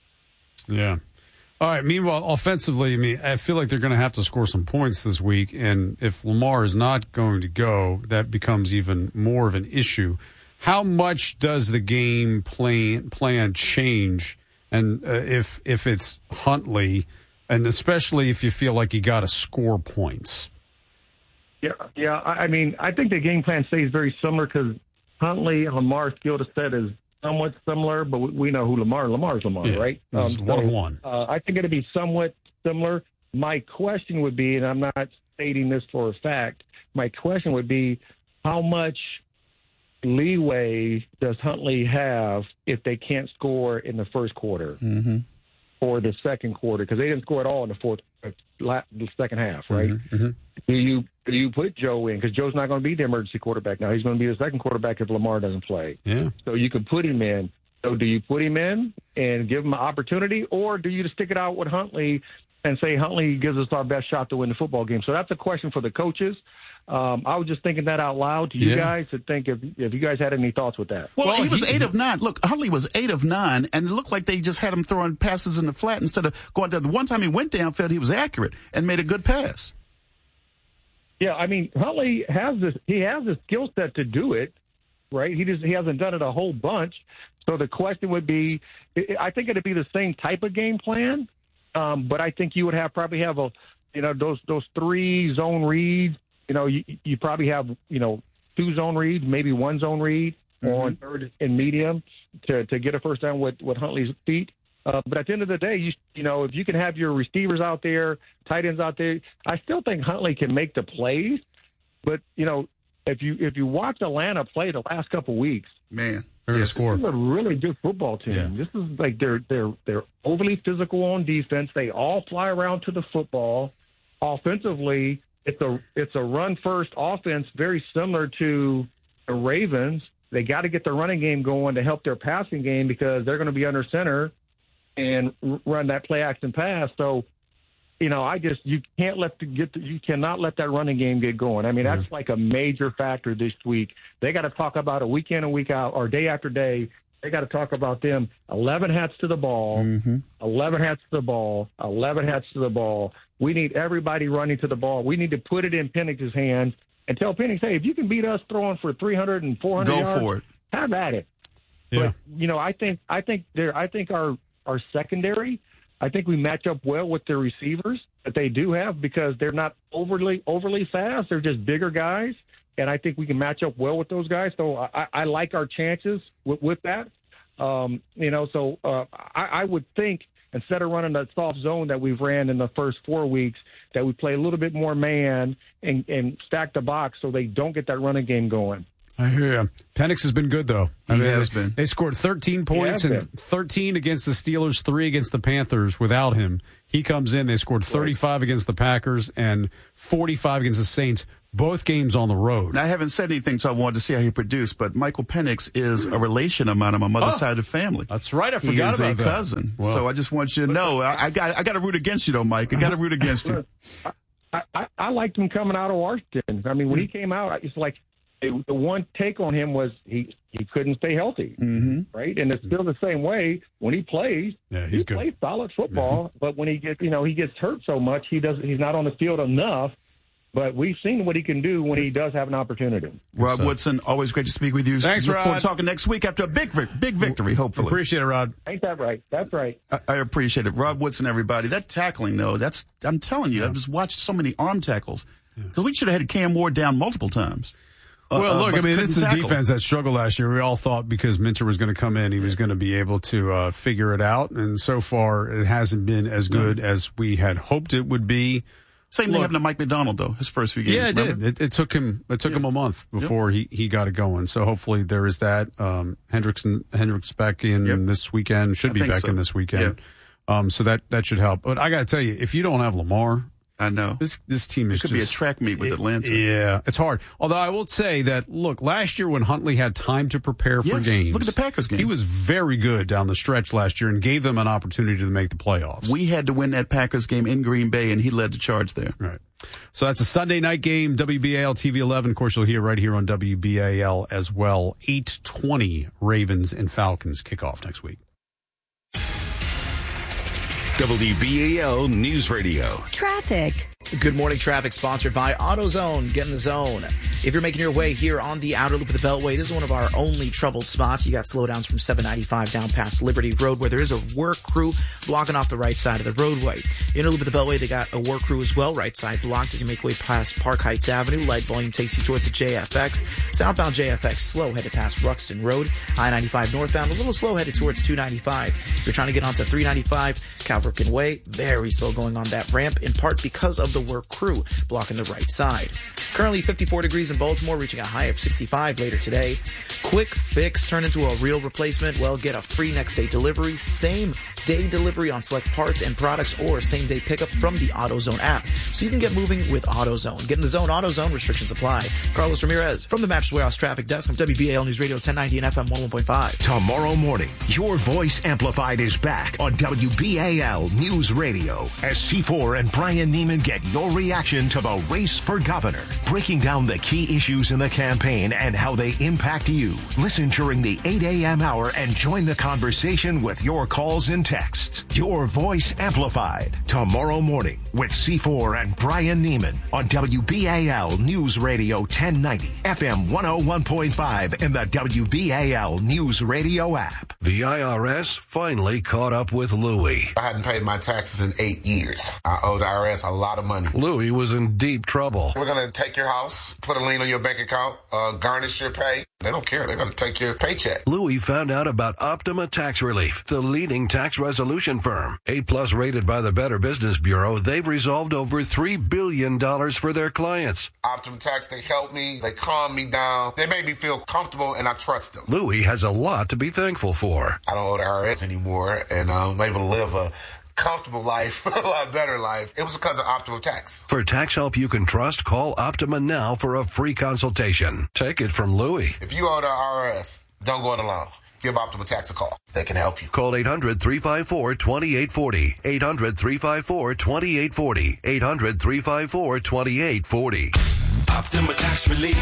Yeah. All right. Meanwhile, offensively, I mean, I feel like they're going to have to score some points this week. And if Lamar is not going to go, that becomes even more of an issue. How much does the game plan, plan change? And uh, if if it's Huntley, and especially if you feel like you got to score points. Yeah, yeah. I I mean, I think the game plan stays very similar because Huntley, Lamar's skill set is somewhat similar, but we- we know who Lamar. Lamar's Lamar, Yeah, right? he's one of one. Uh, I think it'd be somewhat similar. My question would be, and I'm not stating this for a fact, my question would be, how much leeway does Huntley have if they can't score in the first quarter Mm-hmm. or the second quarter? Because they didn't score at all in the fourth, uh, la- the second half, right? Mm-hmm. Do you do you put Joe in? Because Joe's not going to be the emergency quarterback now. He's going to be the second quarterback if Lamar doesn't play. Yeah. So you can put him in. So do you put him in and give him an opportunity, or do you just stick it out with Huntley and say Huntley gives us our best shot to win the football game? So that's a question for the coaches. Um, I was just thinking that out loud to you Yeah. guys to think if if you guys had any thoughts with that. Well, he was eight of nine. Look, Huntley was eight of nine, and it looked like they just had him throwing passes in the flat instead of going down. The one time he went downfield, he was accurate and made a good pass. Yeah, I mean, Huntley has this. He has the skill set to do it, right? He just he hasn't done it a whole bunch. So the question would be, I think it'd be the same type of game plan, um, but I think you would have probably have a, you know, those those three zone reads. You know, you, you probably have you know two zone reads, maybe one zone read Mm-hmm. on third and medium to to get a first down with with Huntley's feet. Uh, but at the end of the day, you you know, if you can have your receivers out there, tight ends out there, I still think Huntley can make the plays. But you know, if you if you watch Atlanta play the last couple weeks, man, they're going to score. This is a really good football team. Yeah. This is like they're they're they're overly physical on defense. They all fly around to the football. Offensively, it's a it's a run first offense, very similar to the Ravens. They got to get the running game going to help their passing game because they're going to be under center and r- run that play action pass. So, you know, I just you can't let the get the, you cannot let that running game get going. I mean, that's Mm-hmm. like a major factor this week. They got to talk about it week in and week out, or day after day. They got to talk about them. Eleven hats to the ball. Mm-hmm. Eleven hats to the ball. Eleven hats to the ball. We need everybody running to the ball. We need to put it in Penix's hands and tell Penix, hey, if you can beat us throwing for three hundred and four hundred Go yards, for it. have at it. Yeah. But you know, I think I think there I think our our secondary, I think we match up well with their receivers that they do have because they're not overly overly fast. They're just bigger guys, and I think we can match up well with those guys. So I, I like our chances with, with that. Um, you know, so uh, I, I would think instead of running that soft zone that we've ran in the first four weeks, that we play a little bit more man and, and stack the box so they don't get that running game going. I hear you. Penix has been good, though. I He mean, has they, been. They scored thirteen points He and has been. thirteen against the Steelers, three against the Panthers without him. He comes in. They scored thirty-five against the Packers and forty-five against the Saints, both games on the road. Now, I haven't said anything, so I wanted to see how he produced, but Michael Penix is a relation of mine on my mother's Oh, side of the family. That's right. I He forgot is about a that. cousin. Well. So I just want you to know, I, I got I got to root against you, though, Mike. I got to root against you. I, I, I liked him coming out of Washington. I mean, when he came out, it's like it, the one take on him was he, he couldn't stay healthy, mm-hmm. right? And it's still the same way when he plays. Yeah, he's he good. plays solid football, but when he gets, you know, he gets hurt so much, he doesn't. He's not on the field enough. But we've seen what he can do when he does have an opportunity. Rob Woodson, always great to speak with you. Thanks, Look Rod. forward to talking next week after a big, vic- big victory, hopefully. Appreciate it, Rod. Ain't that right? That's right. I, I appreciate it. Rob Woodson, everybody. That tackling, though, that's, I'm telling you, I've just watched so many arm tackles. Because we should have had Cam Ward down multiple times. Uh, Well, uh, look, but I mean, this is a couldn't tackle. defense that struggled last year. We all thought because Minter was going to come in, he was going to be able to uh, figure it out. And so far, it hasn't been as good as we had hoped it would be. Same thing Look, happened to Mike McDonald, though, his first few games. Yeah, it remember? did. It, it took him. It took Yeah. him a month before he, he got it going. So hopefully there is that. Um, Hendrickson Hendricks back in Yep. this weekend. Should I be think back so. in this weekend. Um, so that that should help. But I got to tell you, if you don't have Lamar, I know. this this team is It could be a just, track meet with it- Atlanta. Yeah, it's hard. Although I will say that, look, last year when Huntley had time to prepare for Yes, games, look at the Packers game. He was very good down the stretch last year and gave them an opportunity to make the playoffs. We had to win that Packers game in Green Bay, and he led the charge there. Right. So that's a Sunday night game, W B A L T V eleven. Of course, you'll hear right here on W B A L as well. eight twenty Ravens and Falcons kickoff next week. W B A L News Radio. Traffic. Good morning, traffic sponsored by AutoZone. Get in the zone. If you're making your way here on the outer loop of the Beltway, this is one of our only troubled spots. You got slowdowns from seven ninety-five down past Liberty Road, where there is a work crew blocking off the right side of the roadway. Inner loop of the Beltway, they got a work crew as well. Right side blocked as you make way past Park Heights Avenue. Light volume takes you towards the J F X. Southbound J F X slow headed past Ruxton Road. I ninety-five northbound a little slow headed towards two ninety-five. If you're trying to get onto three ninety-five, Calverton Way, very slow going on that ramp, in part because of the work crew blocking the right side. Currently fifty-four degrees in Baltimore, reaching a high of sixty-five later today. Quick fix turn into a real replacement. Well, get a free next day delivery, same day delivery on select parts and products, or same day pickup from the AutoZone app. So you can get moving with AutoZone. Get in the zone, AutoZone, restrictions apply. Carlos Ramirez from the Mattress Warehouse Traffic Desk of W B A L News Radio ten ninety and F M one oh one point five. Tomorrow morning, your voice amplified is back on W B A L News Radio as C four and Brian Neiman get your reaction to the race for governor, breaking down the key issues in the campaign and how they impact you. Listen during the eight a.m. hour and join the conversation with your calls and texts. Your voice amplified tomorrow morning with C four and Brian Neiman on W B A L News Radio ten ninety, F M one oh one point five, and the W B A L News Radio app. The I R S finally caught up with Louie. I hadn't paid my taxes in eight years. I owe the I R S a lot of money. Louie was in deep trouble. We're going to take your house, put a lien on your bank account, uh, garnish your pay. They don't care. They're going to take your paycheck. Louie found out about Optima Tax Relief, the leading tax resolution firm. A-plus rated by the Better Business Bureau, they've resolved over three billion dollars for their clients. Optima Tax, they help me. They calm me down. They make me feel comfortable, and I trust them. Louie has a lot to be thankful for. I don't owe the I R S anymore, and I'm able to live a comfortable life, a lot better life. It was because of Optima Tax. For tax help you can trust, call Optima now for a free consultation. Take it from Louie. If you owe the I R S, don't go it alone. Give Optima Tax a call. They can help you. Call eight hundred, three five four, two eight four zero. eight hundred, three five four, two eight four zero. eight hundred, three five four, two eight four zero. Optima Tax Relief.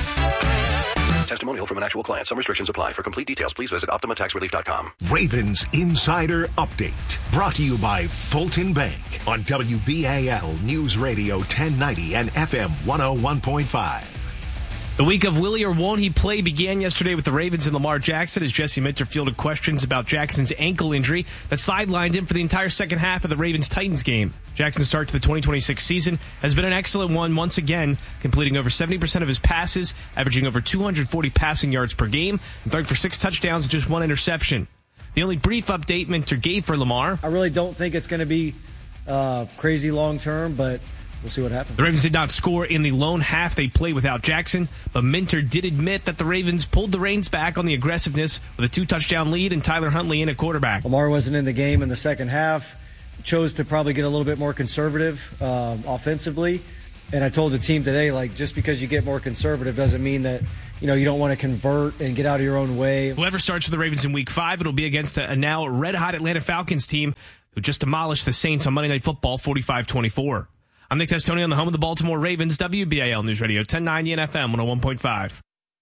Testimonial from an actual client. Some restrictions apply. For complete details, please visit optima tax relief dot com. Ravens Insider Update, brought to you by Fulton Bank on W B A L News Radio ten ninety and F M one oh one point five. The week of will he or won't he play began yesterday with the Ravens and Lamar Jackson as Jesse Minter fielded questions about Jackson's ankle injury that sidelined him for the entire second half of the Ravens-Titans game. Jackson's start to the twenty twenty-six season has been an excellent one once again, completing over seventy percent of his passes, averaging over two hundred forty passing yards per game, and throwing for six touchdowns and just one interception. The only brief update Minter gave for Lamar. I really don't think it's going to be uh, crazy long term, but we'll see what happens. The Ravens did not score in the lone half they played without Jackson, but Minter did admit that the Ravens pulled the reins back on the aggressiveness with a two-touchdown lead and Tyler Huntley in at quarterback. Lamar wasn't in the game in the second half, chose to probably get a little bit more conservative um, offensively. And I told the team today, like, just because you get more conservative doesn't mean that, you know, you don't want to convert and get out of your own way. Whoever starts for the Ravens in week five, it'll be against a now red-hot Atlanta Falcons team who just demolished the Saints on Monday Night Football forty-five twenty-four. I'm Nick Testoni on the home of the Baltimore Ravens, W B A L News Radio, ten ninety and F M one oh one point five.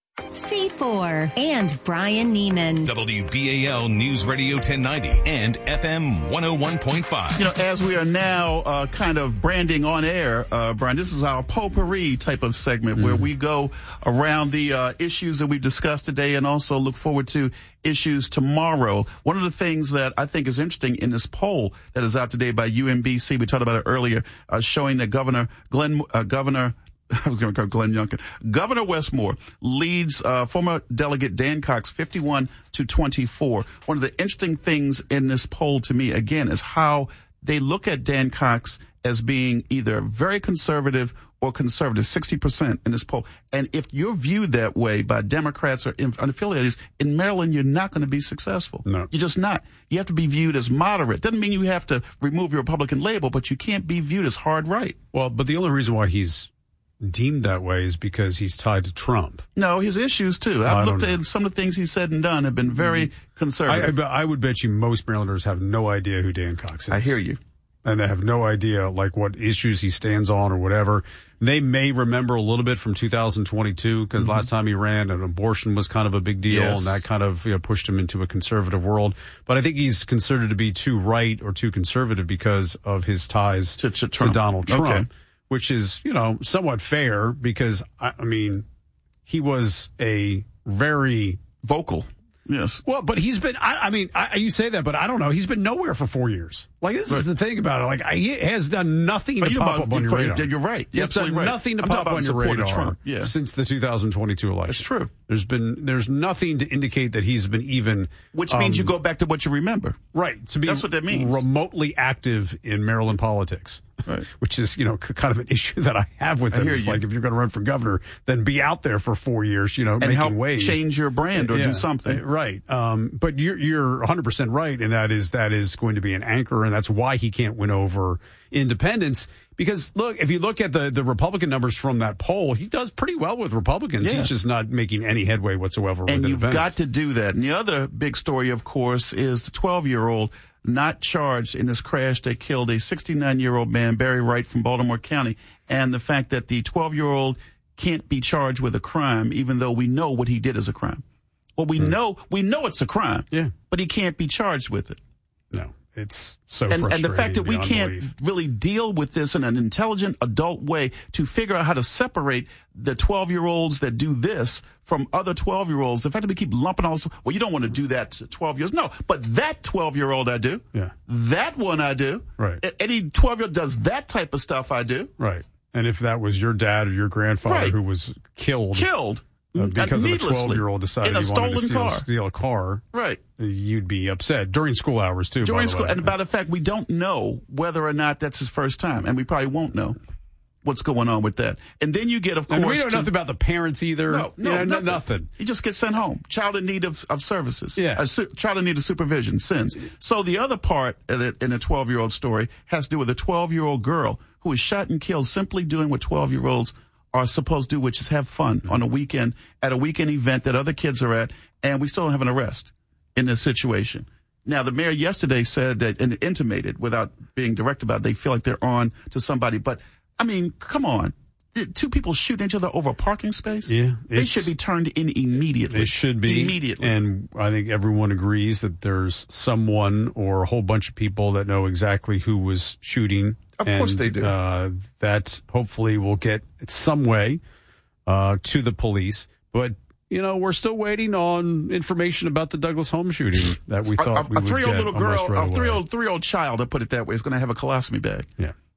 C four and Brian Neiman. W B A L News Radio ten ninety and F M one oh one point five. You know, as we are now uh, kind of branding on air, uh, Brian, this is our potpourri type of segment mm. where we go around the uh, issues that we've discussed today and also look forward to issues tomorrow. One of the things that I think is interesting in this poll that is out today by U M B C, we talked about it earlier, uh, showing that Governor Glenn, uh, Governor I was going to call Glenn Youngkin. Governor Westmore leads uh, former Delegate Dan Cox fifty-one to twenty-four. One of the interesting things in this poll to me, again, is how they look at Dan Cox as being either very conservative or conservative, sixty percent in this poll. And if you're viewed that way by Democrats or unaffiliated, in Maryland, you're not going to be successful. No. You're just not. You have to be viewed as moderate. Doesn't mean you have to remove your Republican label, but you can't be viewed as hard right. Well, but the only reason why he's deemed that way is because he's tied to Trump. No, his issues too. I've looked at some of the things he's said and done have been very conservative. I, I, I would bet you most Marylanders have no idea who Dan Cox is. I hear you. And they have no idea like what issues he stands on or whatever. They may remember a little bit from two thousand twenty-two because mm-hmm. last time he ran, an abortion was kind of a big deal, yes. and that kind of you know, pushed him into a conservative world. But I think he's considered to be too right or too conservative because of his ties to, to, to Donald Trump. Okay. Which is, you know, somewhat fair because, I, I mean, he was a very vocal. Yes. Well, but he's been, I, I mean, I, you say that, but I don't know. He's been nowhere for four years. Like, this right. is the thing about it. Like, I, he has done nothing but to pop about, up on your radar. You're right. He's done right. nothing to I'm pop up on your radar Trump. Yeah. since the two thousand twenty-two election. That's true. There's been, there's nothing to indicate that he's been even. Which um, means you go back to what you remember. Right. To be That's what that means. remotely active in Maryland politics. Right. Which is, you know, kind of an issue that I have with him. It's you. like, if you're going to run for governor, then be out there for four years, you know, and making help waves. change your brand or yeah, do something. Right. Um, but you're, you're one hundred percent right. And that is, that is going to be an anchor. And that's why he can't win over independents. Because look, if you look at the, the Republican numbers from that poll, he does pretty well with Republicans. Yeah. He's just not making any headway whatsoever with And you've independents. got to do that. And the other big story, of course, is the twelve-year-old not charged in this crash that killed a sixty-nine-year-old man, Barry Wright from Baltimore County, and the fact that the twelve-year-old can't be charged with a crime, even though we know what he did is a crime. Well, we mm. know we know it's a crime, yeah, but he can't be charged with it. No, it's so and, frustrating. And the fact that we can't belief. really deal with this in an intelligent, adult way to figure out how to separate the twelve-year-olds that do this from other twelve-year-olds. The fact that we keep lumping all this, well, you don't want to do that to twelve years. No, but that twelve-year-old I do. Yeah. That one I do. Right. Any twelve-year-old does that type of stuff I do. Right. And if that was your dad or your grandfather right. who was killed. Killed. Uh, because of a twelve-year-old decided in a he wanted to steal, car. steal a car, right? You'd be upset during school hours too. During by the school, way. and by the fact we don't know whether or not that's his first time, and we probably won't know what's going on with that. And then you get, of course, and we know to, nothing about the parents either. No, no, you know, nothing. nothing. He just gets sent home. Child in need of, of services. Yeah, a su- child in need of supervision. Sins. So the other part in a twelve-year-old story has to do with a twelve-year-old girl who was shot and killed simply doing what twelve-year-olds are supposed to do, which is have fun on a weekend at a weekend event that other kids are at, and we still don't have an arrest in this situation. Now, the mayor yesterday said that, and intimated without being direct about it, they feel like they're on to somebody. But, I mean, come on. Two people shooting each other over a parking space? Yeah. They should be turned in immediately. They should be. Immediately. And I think everyone agrees that there's someone or a whole bunch of people that know exactly who was shooting. Of and, course they do. Uh, that hopefully will get some way uh, to the police. But, you know, we're still waiting on information about the Douglas home shooting that we thought a, we a would three-year-old get little girl, right a three-year-old, three-year-old child, to put it that way, is going to have a colostomy bag. Yeah.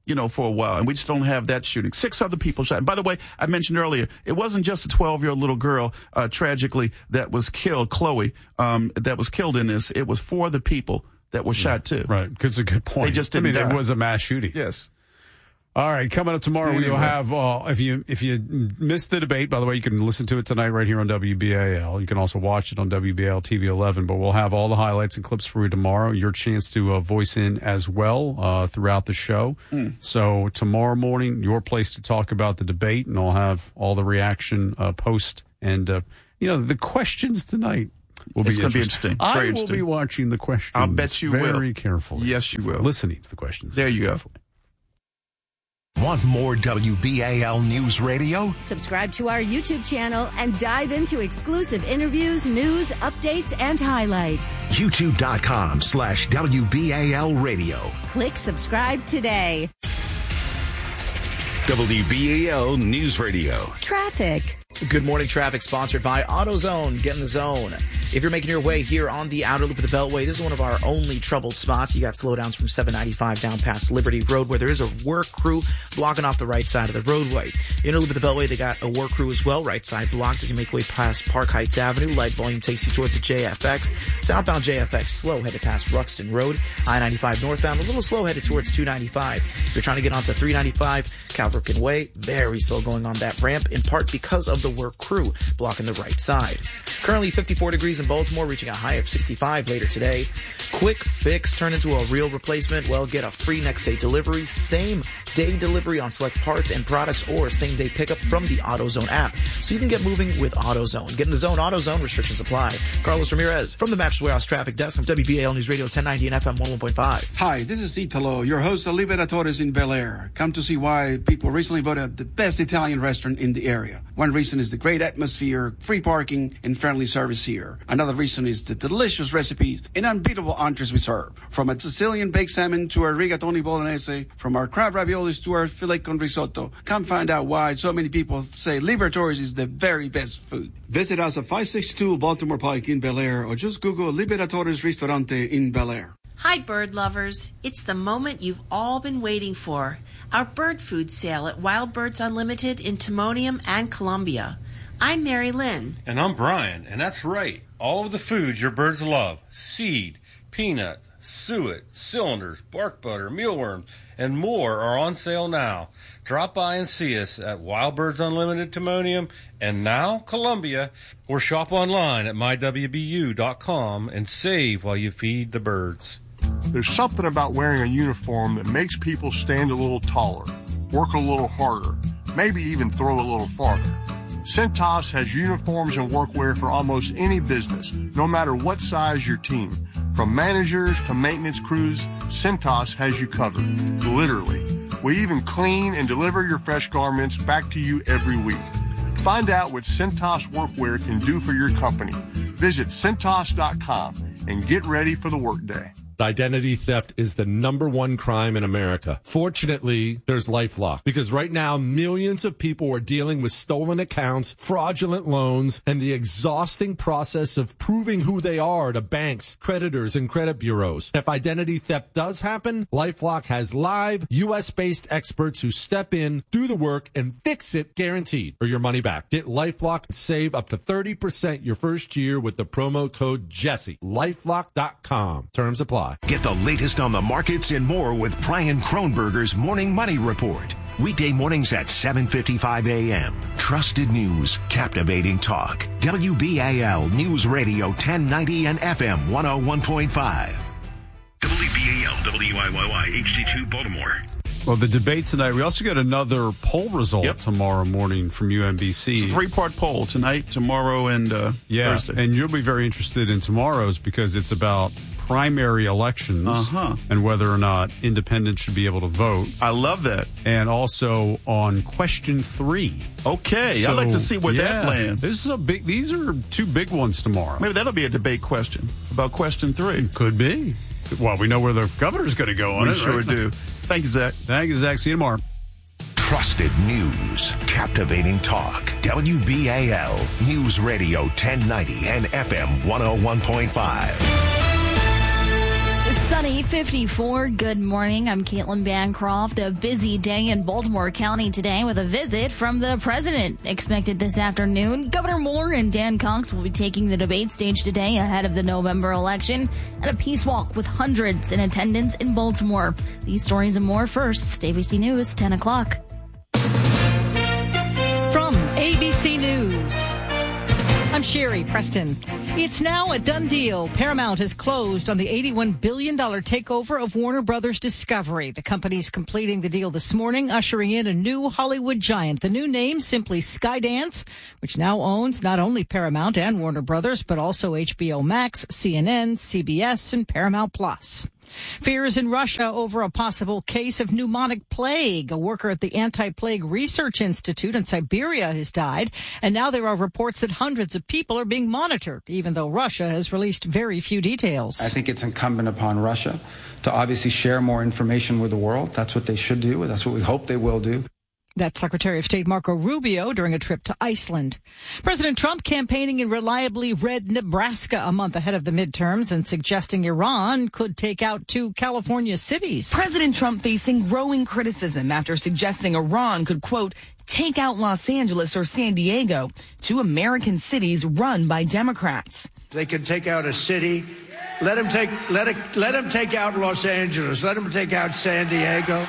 you know, for a while, and we just don't have that shooting. Six other people shot. And by the way, I mentioned earlier, it wasn't just a twelve-year-old little girl, uh, tragically, that was killed, Chloe, um, that was killed in this. It was four other people that were shot, too. Right, because it's a good point. They just didn't I mean, die. it was a mass shooting. Yes. All right, coming up tomorrow, Anyway. we'll have, uh, if you if you missed the debate, by the way, you can listen to it tonight right here on W B A L. You can also watch it on W B A L T V eleven, but we'll have all the highlights and clips for you tomorrow. Your chance to uh, voice in as well uh, throughout the show. Mm. So tomorrow morning, your place to talk about the debate, and I'll have all the reaction uh, post and, uh, you know, the questions tonight. Will It's be going to be interesting. interesting. Very I interesting. will be watching the questions. I'll bet you very will. Very carefully. Yes, you will. Listening to the questions. There you go. Want more W B A L News Radio? Subscribe to our YouTube channel and dive into exclusive interviews, news, updates, and highlights. YouTube.com slash WBAL Radio. Click subscribe today. W B A L News Radio. Traffic. Good morning, traffic sponsored by AutoZone. Get in the zone. If you're making your way here on the outer loop of the Beltway, this is one of our only troubled spots. You got slowdowns from seven ninety-five down past Liberty Road, where there is a work crew blocking off the right side of the roadway. Inner loop of the Beltway, they got a work crew as well. Right side blocked as you make way past Park Heights Avenue. Light volume takes you towards the J F X. Southbound J F X slow headed past Ruxton Road. I ninety-five northbound a little slow headed towards two ninety-five. If you're trying to get onto three ninety-five, Calverton Way, very slow going on that ramp, in part because of the work crew blocking the right side. Currently fifty-four degrees in Baltimore, reaching a high of sixty-five later today. Quick fix turn into a real replacement. Well, get a free next day delivery, same day delivery on select parts and products, or same day pickup from the AutoZone app. So you can get moving with AutoZone. Get in the zone, AutoZone, restrictions apply. Carlos Ramirez from the Mattress Warehouse Traffic Desk of W B A L News Radio ten ninety and F M one oh one point five. Hi, this is Italo, your host of Liberatores in Bel Air. Come to see why people recently voted the best Italian restaurant in the area. One reason is the great atmosphere, free parking, and friendly service here. Another reason is the delicious recipes and unbeatable entrees we serve. From a Sicilian baked salmon to our rigatoni bolognese, from our crab raviolis to our filet con risotto. Come find out why so many people say Liberatores is the very best food. Visit us at five sixty-two Baltimore Pike in Bel Air, or just Google Liberatores Ristorante in Bel Air. Hi, bird lovers. It's the moment you've all been waiting for. Our bird food sale at Wild Birds Unlimited in Timonium and Columbia. I'm Mary Lynn. And I'm Brian, and that's right. All of the foods your birds love. Seed, peanut, suet, cylinders, bark butter, mealworms, and more are on sale now. Drop by and see us at Wild Birds Unlimited Timonium and now Columbia, or shop online at my w b u dot com and save while you feed the birds. There's something about wearing a uniform that makes people stand a little taller, work a little harder, maybe even throw a little farther. Cintas has uniforms and workwear for almost any business, no matter what size your team. From managers to maintenance crews, Cintas has you covered, literally. We even clean and deliver your fresh garments back to you every week. Find out what Cintas Workwear can do for your company. Visit Cintas dot com and get ready for the workday. Identity theft is the number one crime in America. Fortunately, there's LifeLock, because right now millions of people are dealing with stolen accounts, fraudulent loans, and the exhausting process of proving who they are to banks, creditors, and credit bureaus. If identity theft does happen, LifeLock has live U S-based experts who step in, do the work, and fix it guaranteed, or your money back. Get LifeLock and save up to thirty percent your first year with the promo code Jesse. LifeLock dot com. Terms apply. Get the latest on the markets and more with Brian Kronberger's Morning Money Report. Weekday mornings at seven fifty-five a.m. Trusted news, captivating talk. W B A L News Radio ten ninety and F M one oh one point five. W B A L W I Y Y H D two Baltimore. Well, the debate tonight, we also get another poll result Yep. tomorrow morning from U M B C. It's a three-part poll tonight, tomorrow, and uh, yeah, Thursday. and you'll be very interested in tomorrow's because it's about primary elections Uh-huh. and whether or not independents should be able to vote. I love that. And also on question three. Okay, I'd like to see where that yeah, lands. This is a big. These are two big ones tomorrow. Maybe that'll be a debate question about question three. Could be. Well, we know where the governor's going to go on We it. sure right? do. Thank you, Zach. Thank you, Zach. See you tomorrow. Trusted news, captivating talk. W B A L News Radio ten ninety and F M one oh one point five. Sunny, fifty-four. Good morning. I'm Caitlin Bancroft. A busy day in Baltimore County today with a visit from the president expected this afternoon. Governor Moore and Dan Cox will be taking the debate stage today ahead of the November election and a peace walk with hundreds in attendance in Baltimore. These stories and more first. A B C News, ten o'clock. From A B C News, I'm Sherry Preston. It's now a done deal. Paramount has closed on the eighty-one billion dollars takeover of Warner Brothers Discovery. The company's completing the deal this morning, ushering in a new Hollywood giant. The new name, simply Skydance, which now owns not only Paramount and Warner Brothers, but also H B O Max, C N N, C B S, and Paramount Plus. Fears in Russia over a possible case of pneumonic plague. A worker at the Anti-Plague Research Institute in Siberia has died, and now there are reports that hundreds of people are being monitored, even though Russia has released very few details. I think it's incumbent upon Russia to obviously share more information with the world. That's what they should do. That's what we hope they will do. That's Secretary of State Marco Rubio during a trip to Iceland. President Trump campaigning in reliably red Nebraska a month ahead of the midterms and suggesting Iran could take out two California cities. President Trump facing growing criticism after suggesting Iran could, quote, take out Los Angeles or San Diego, two American cities run by Democrats. They can take out a city. Let them take, let it, let them take out Los Angeles. Let them take out San Diego.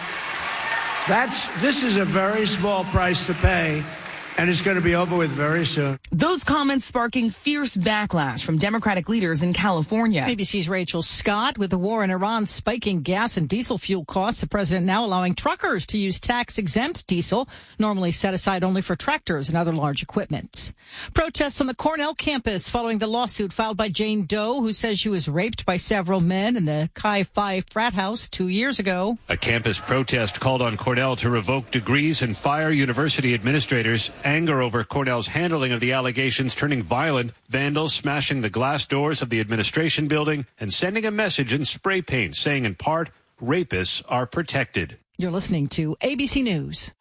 That's, this is a very small price to pay, and it's going to be over with very soon. Those comments sparking fierce backlash from Democratic leaders in California. A B C's Rachel Scott. With the war in Iran spiking gas and diesel fuel costs, the president now allowing truckers to use tax-exempt diesel, normally set aside only for tractors and other large equipment. Protests on the Cornell campus following the lawsuit filed by Jane Doe, who says she was raped by several men in the Chi Phi frat house two years ago. A campus protest called on Cornell to revoke degrees and fire university administrators. Anger over Cornell's handling of the allegations turning violent, vandals smashing the glass doors of the administration building and sending a message in spray paint saying in part, rapists are protected. You're listening to A B C News.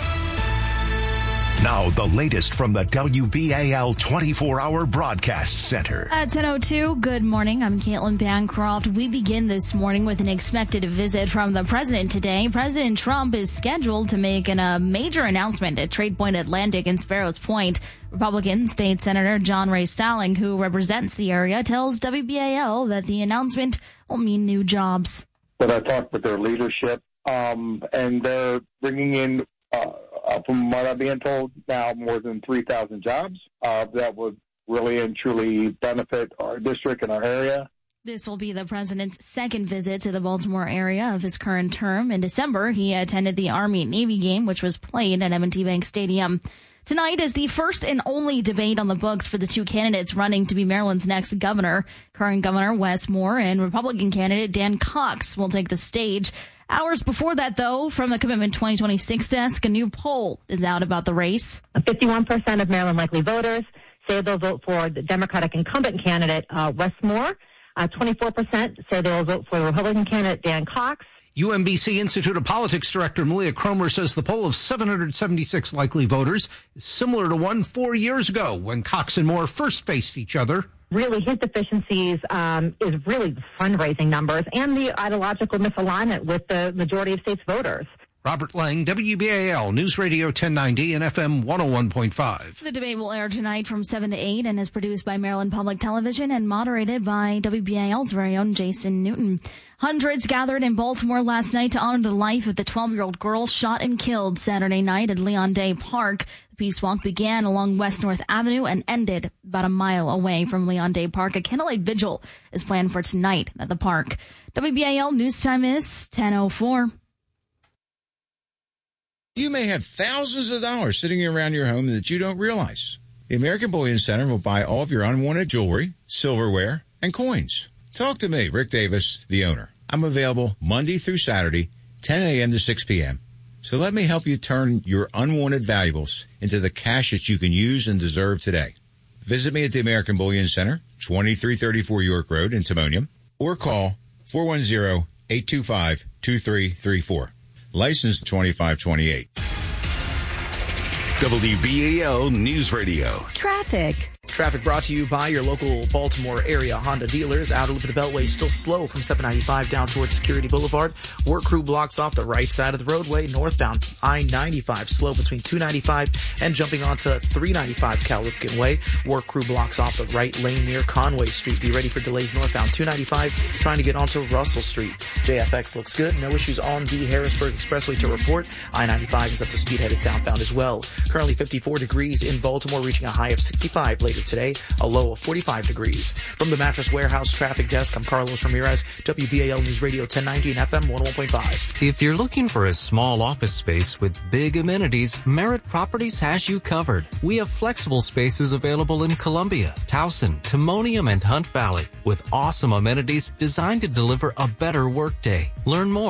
Now, the latest from the W B A L twenty-four hour Broadcast Center. At ten oh two, good morning. I'm Caitlin Bancroft. We begin this morning with an expected visit from the president today. President Trump is scheduled to make an, a major announcement at Trade Point Atlantic and Sparrows Point. Republican State Senator John Ray Salling, who represents the area, tells W B A L that the announcement will mean new jobs. But I talked with their leadership, um, and they're bringing in uh, Uh, from what I'm being told now, more than three thousand jobs uh, that would really and truly benefit our district and our area. This will be the president's second visit to the Baltimore area of his current term. In December, he attended the Army-Navy game, which was played at M and T Bank Stadium. Tonight is the first and only debate on the books for the two candidates running to be Maryland's next governor. Current Governor Wes Moore and Republican candidate Dan Cox will take the stage. Hours before that, though, from the Commitment twenty twenty-six desk, a new poll is out about the race. fifty-one percent of Maryland likely voters say they'll vote for the Democratic incumbent candidate, uh, Wes Moore. Uh, twenty-four percent say they'll vote for the Republican candidate, Dan Cox. U M B C Institute of Politics Director Malia Cromer says the poll of seven hundred seventy-six likely voters is similar to one four years ago when Cox and Moore first faced each other. Really, his deficiencies um, is really the fundraising numbers and the ideological misalignment with the majority of states' voters. Robert Lang, W B A L News Radio ten ninety and F M one oh one point five. The debate will air tonight from seven to eight and is produced by Maryland Public Television and moderated by W B A L's very own Jason Newton. Hundreds gathered in Baltimore last night to honor the life of the twelve-year-old girl shot and killed Saturday night at Leon Day Park. The peace walk began along West North Avenue and ended about a mile away from Leon Day Park. A candlelight vigil is planned for tonight at the park. W B A L news time is ten oh four. You may have thousands of dollars sitting around your home that you don't realize. The American Bullion Center will buy all of your unwanted jewelry, silverware, and coins. Talk to me, Rick Davis, the owner. I'm available Monday through Saturday, ten a.m. to six p.m. So let me help you turn your unwanted valuables into the cash that you can use and deserve today. Visit me at the American Bullion Center, twenty-three thirty-four York Road in Timonium, or call four one zero, eight two five, two three three four. License twenty-five twenty-eight. W B A L News Radio. Traffic. Traffic brought to you by your local Baltimore area Honda dealers. Outer loop of the Beltway still slow from seven ninety-five down towards Security Boulevard. Work crew blocks off the right side of the roadway. Northbound I ninety-five slow between two ninety-five and jumping onto three ninety-five Cal Ripken Way. Work crew blocks off the right lane near Conway Street. Be ready for delays northbound two ninety-five trying to get onto Russell Street. J F X looks good. No issues on the Harrisburg Expressway to report. I ninety-five is up to speed headed southbound as well. Currently fifty-four degrees in Baltimore, reaching a high of sixty-five later today, a low of forty-five degrees. From the Mattress Warehouse Traffic Desk, I'm Carlos Ramirez, W B A L News Radio ten ninety and F M one oh one point five. If you're looking for a small office space with big amenities, Merritt Properties has you covered. We have flexible spaces available in Columbia, Towson, Timonium, and Hunt Valley with awesome amenities designed to deliver a better workday. Learn more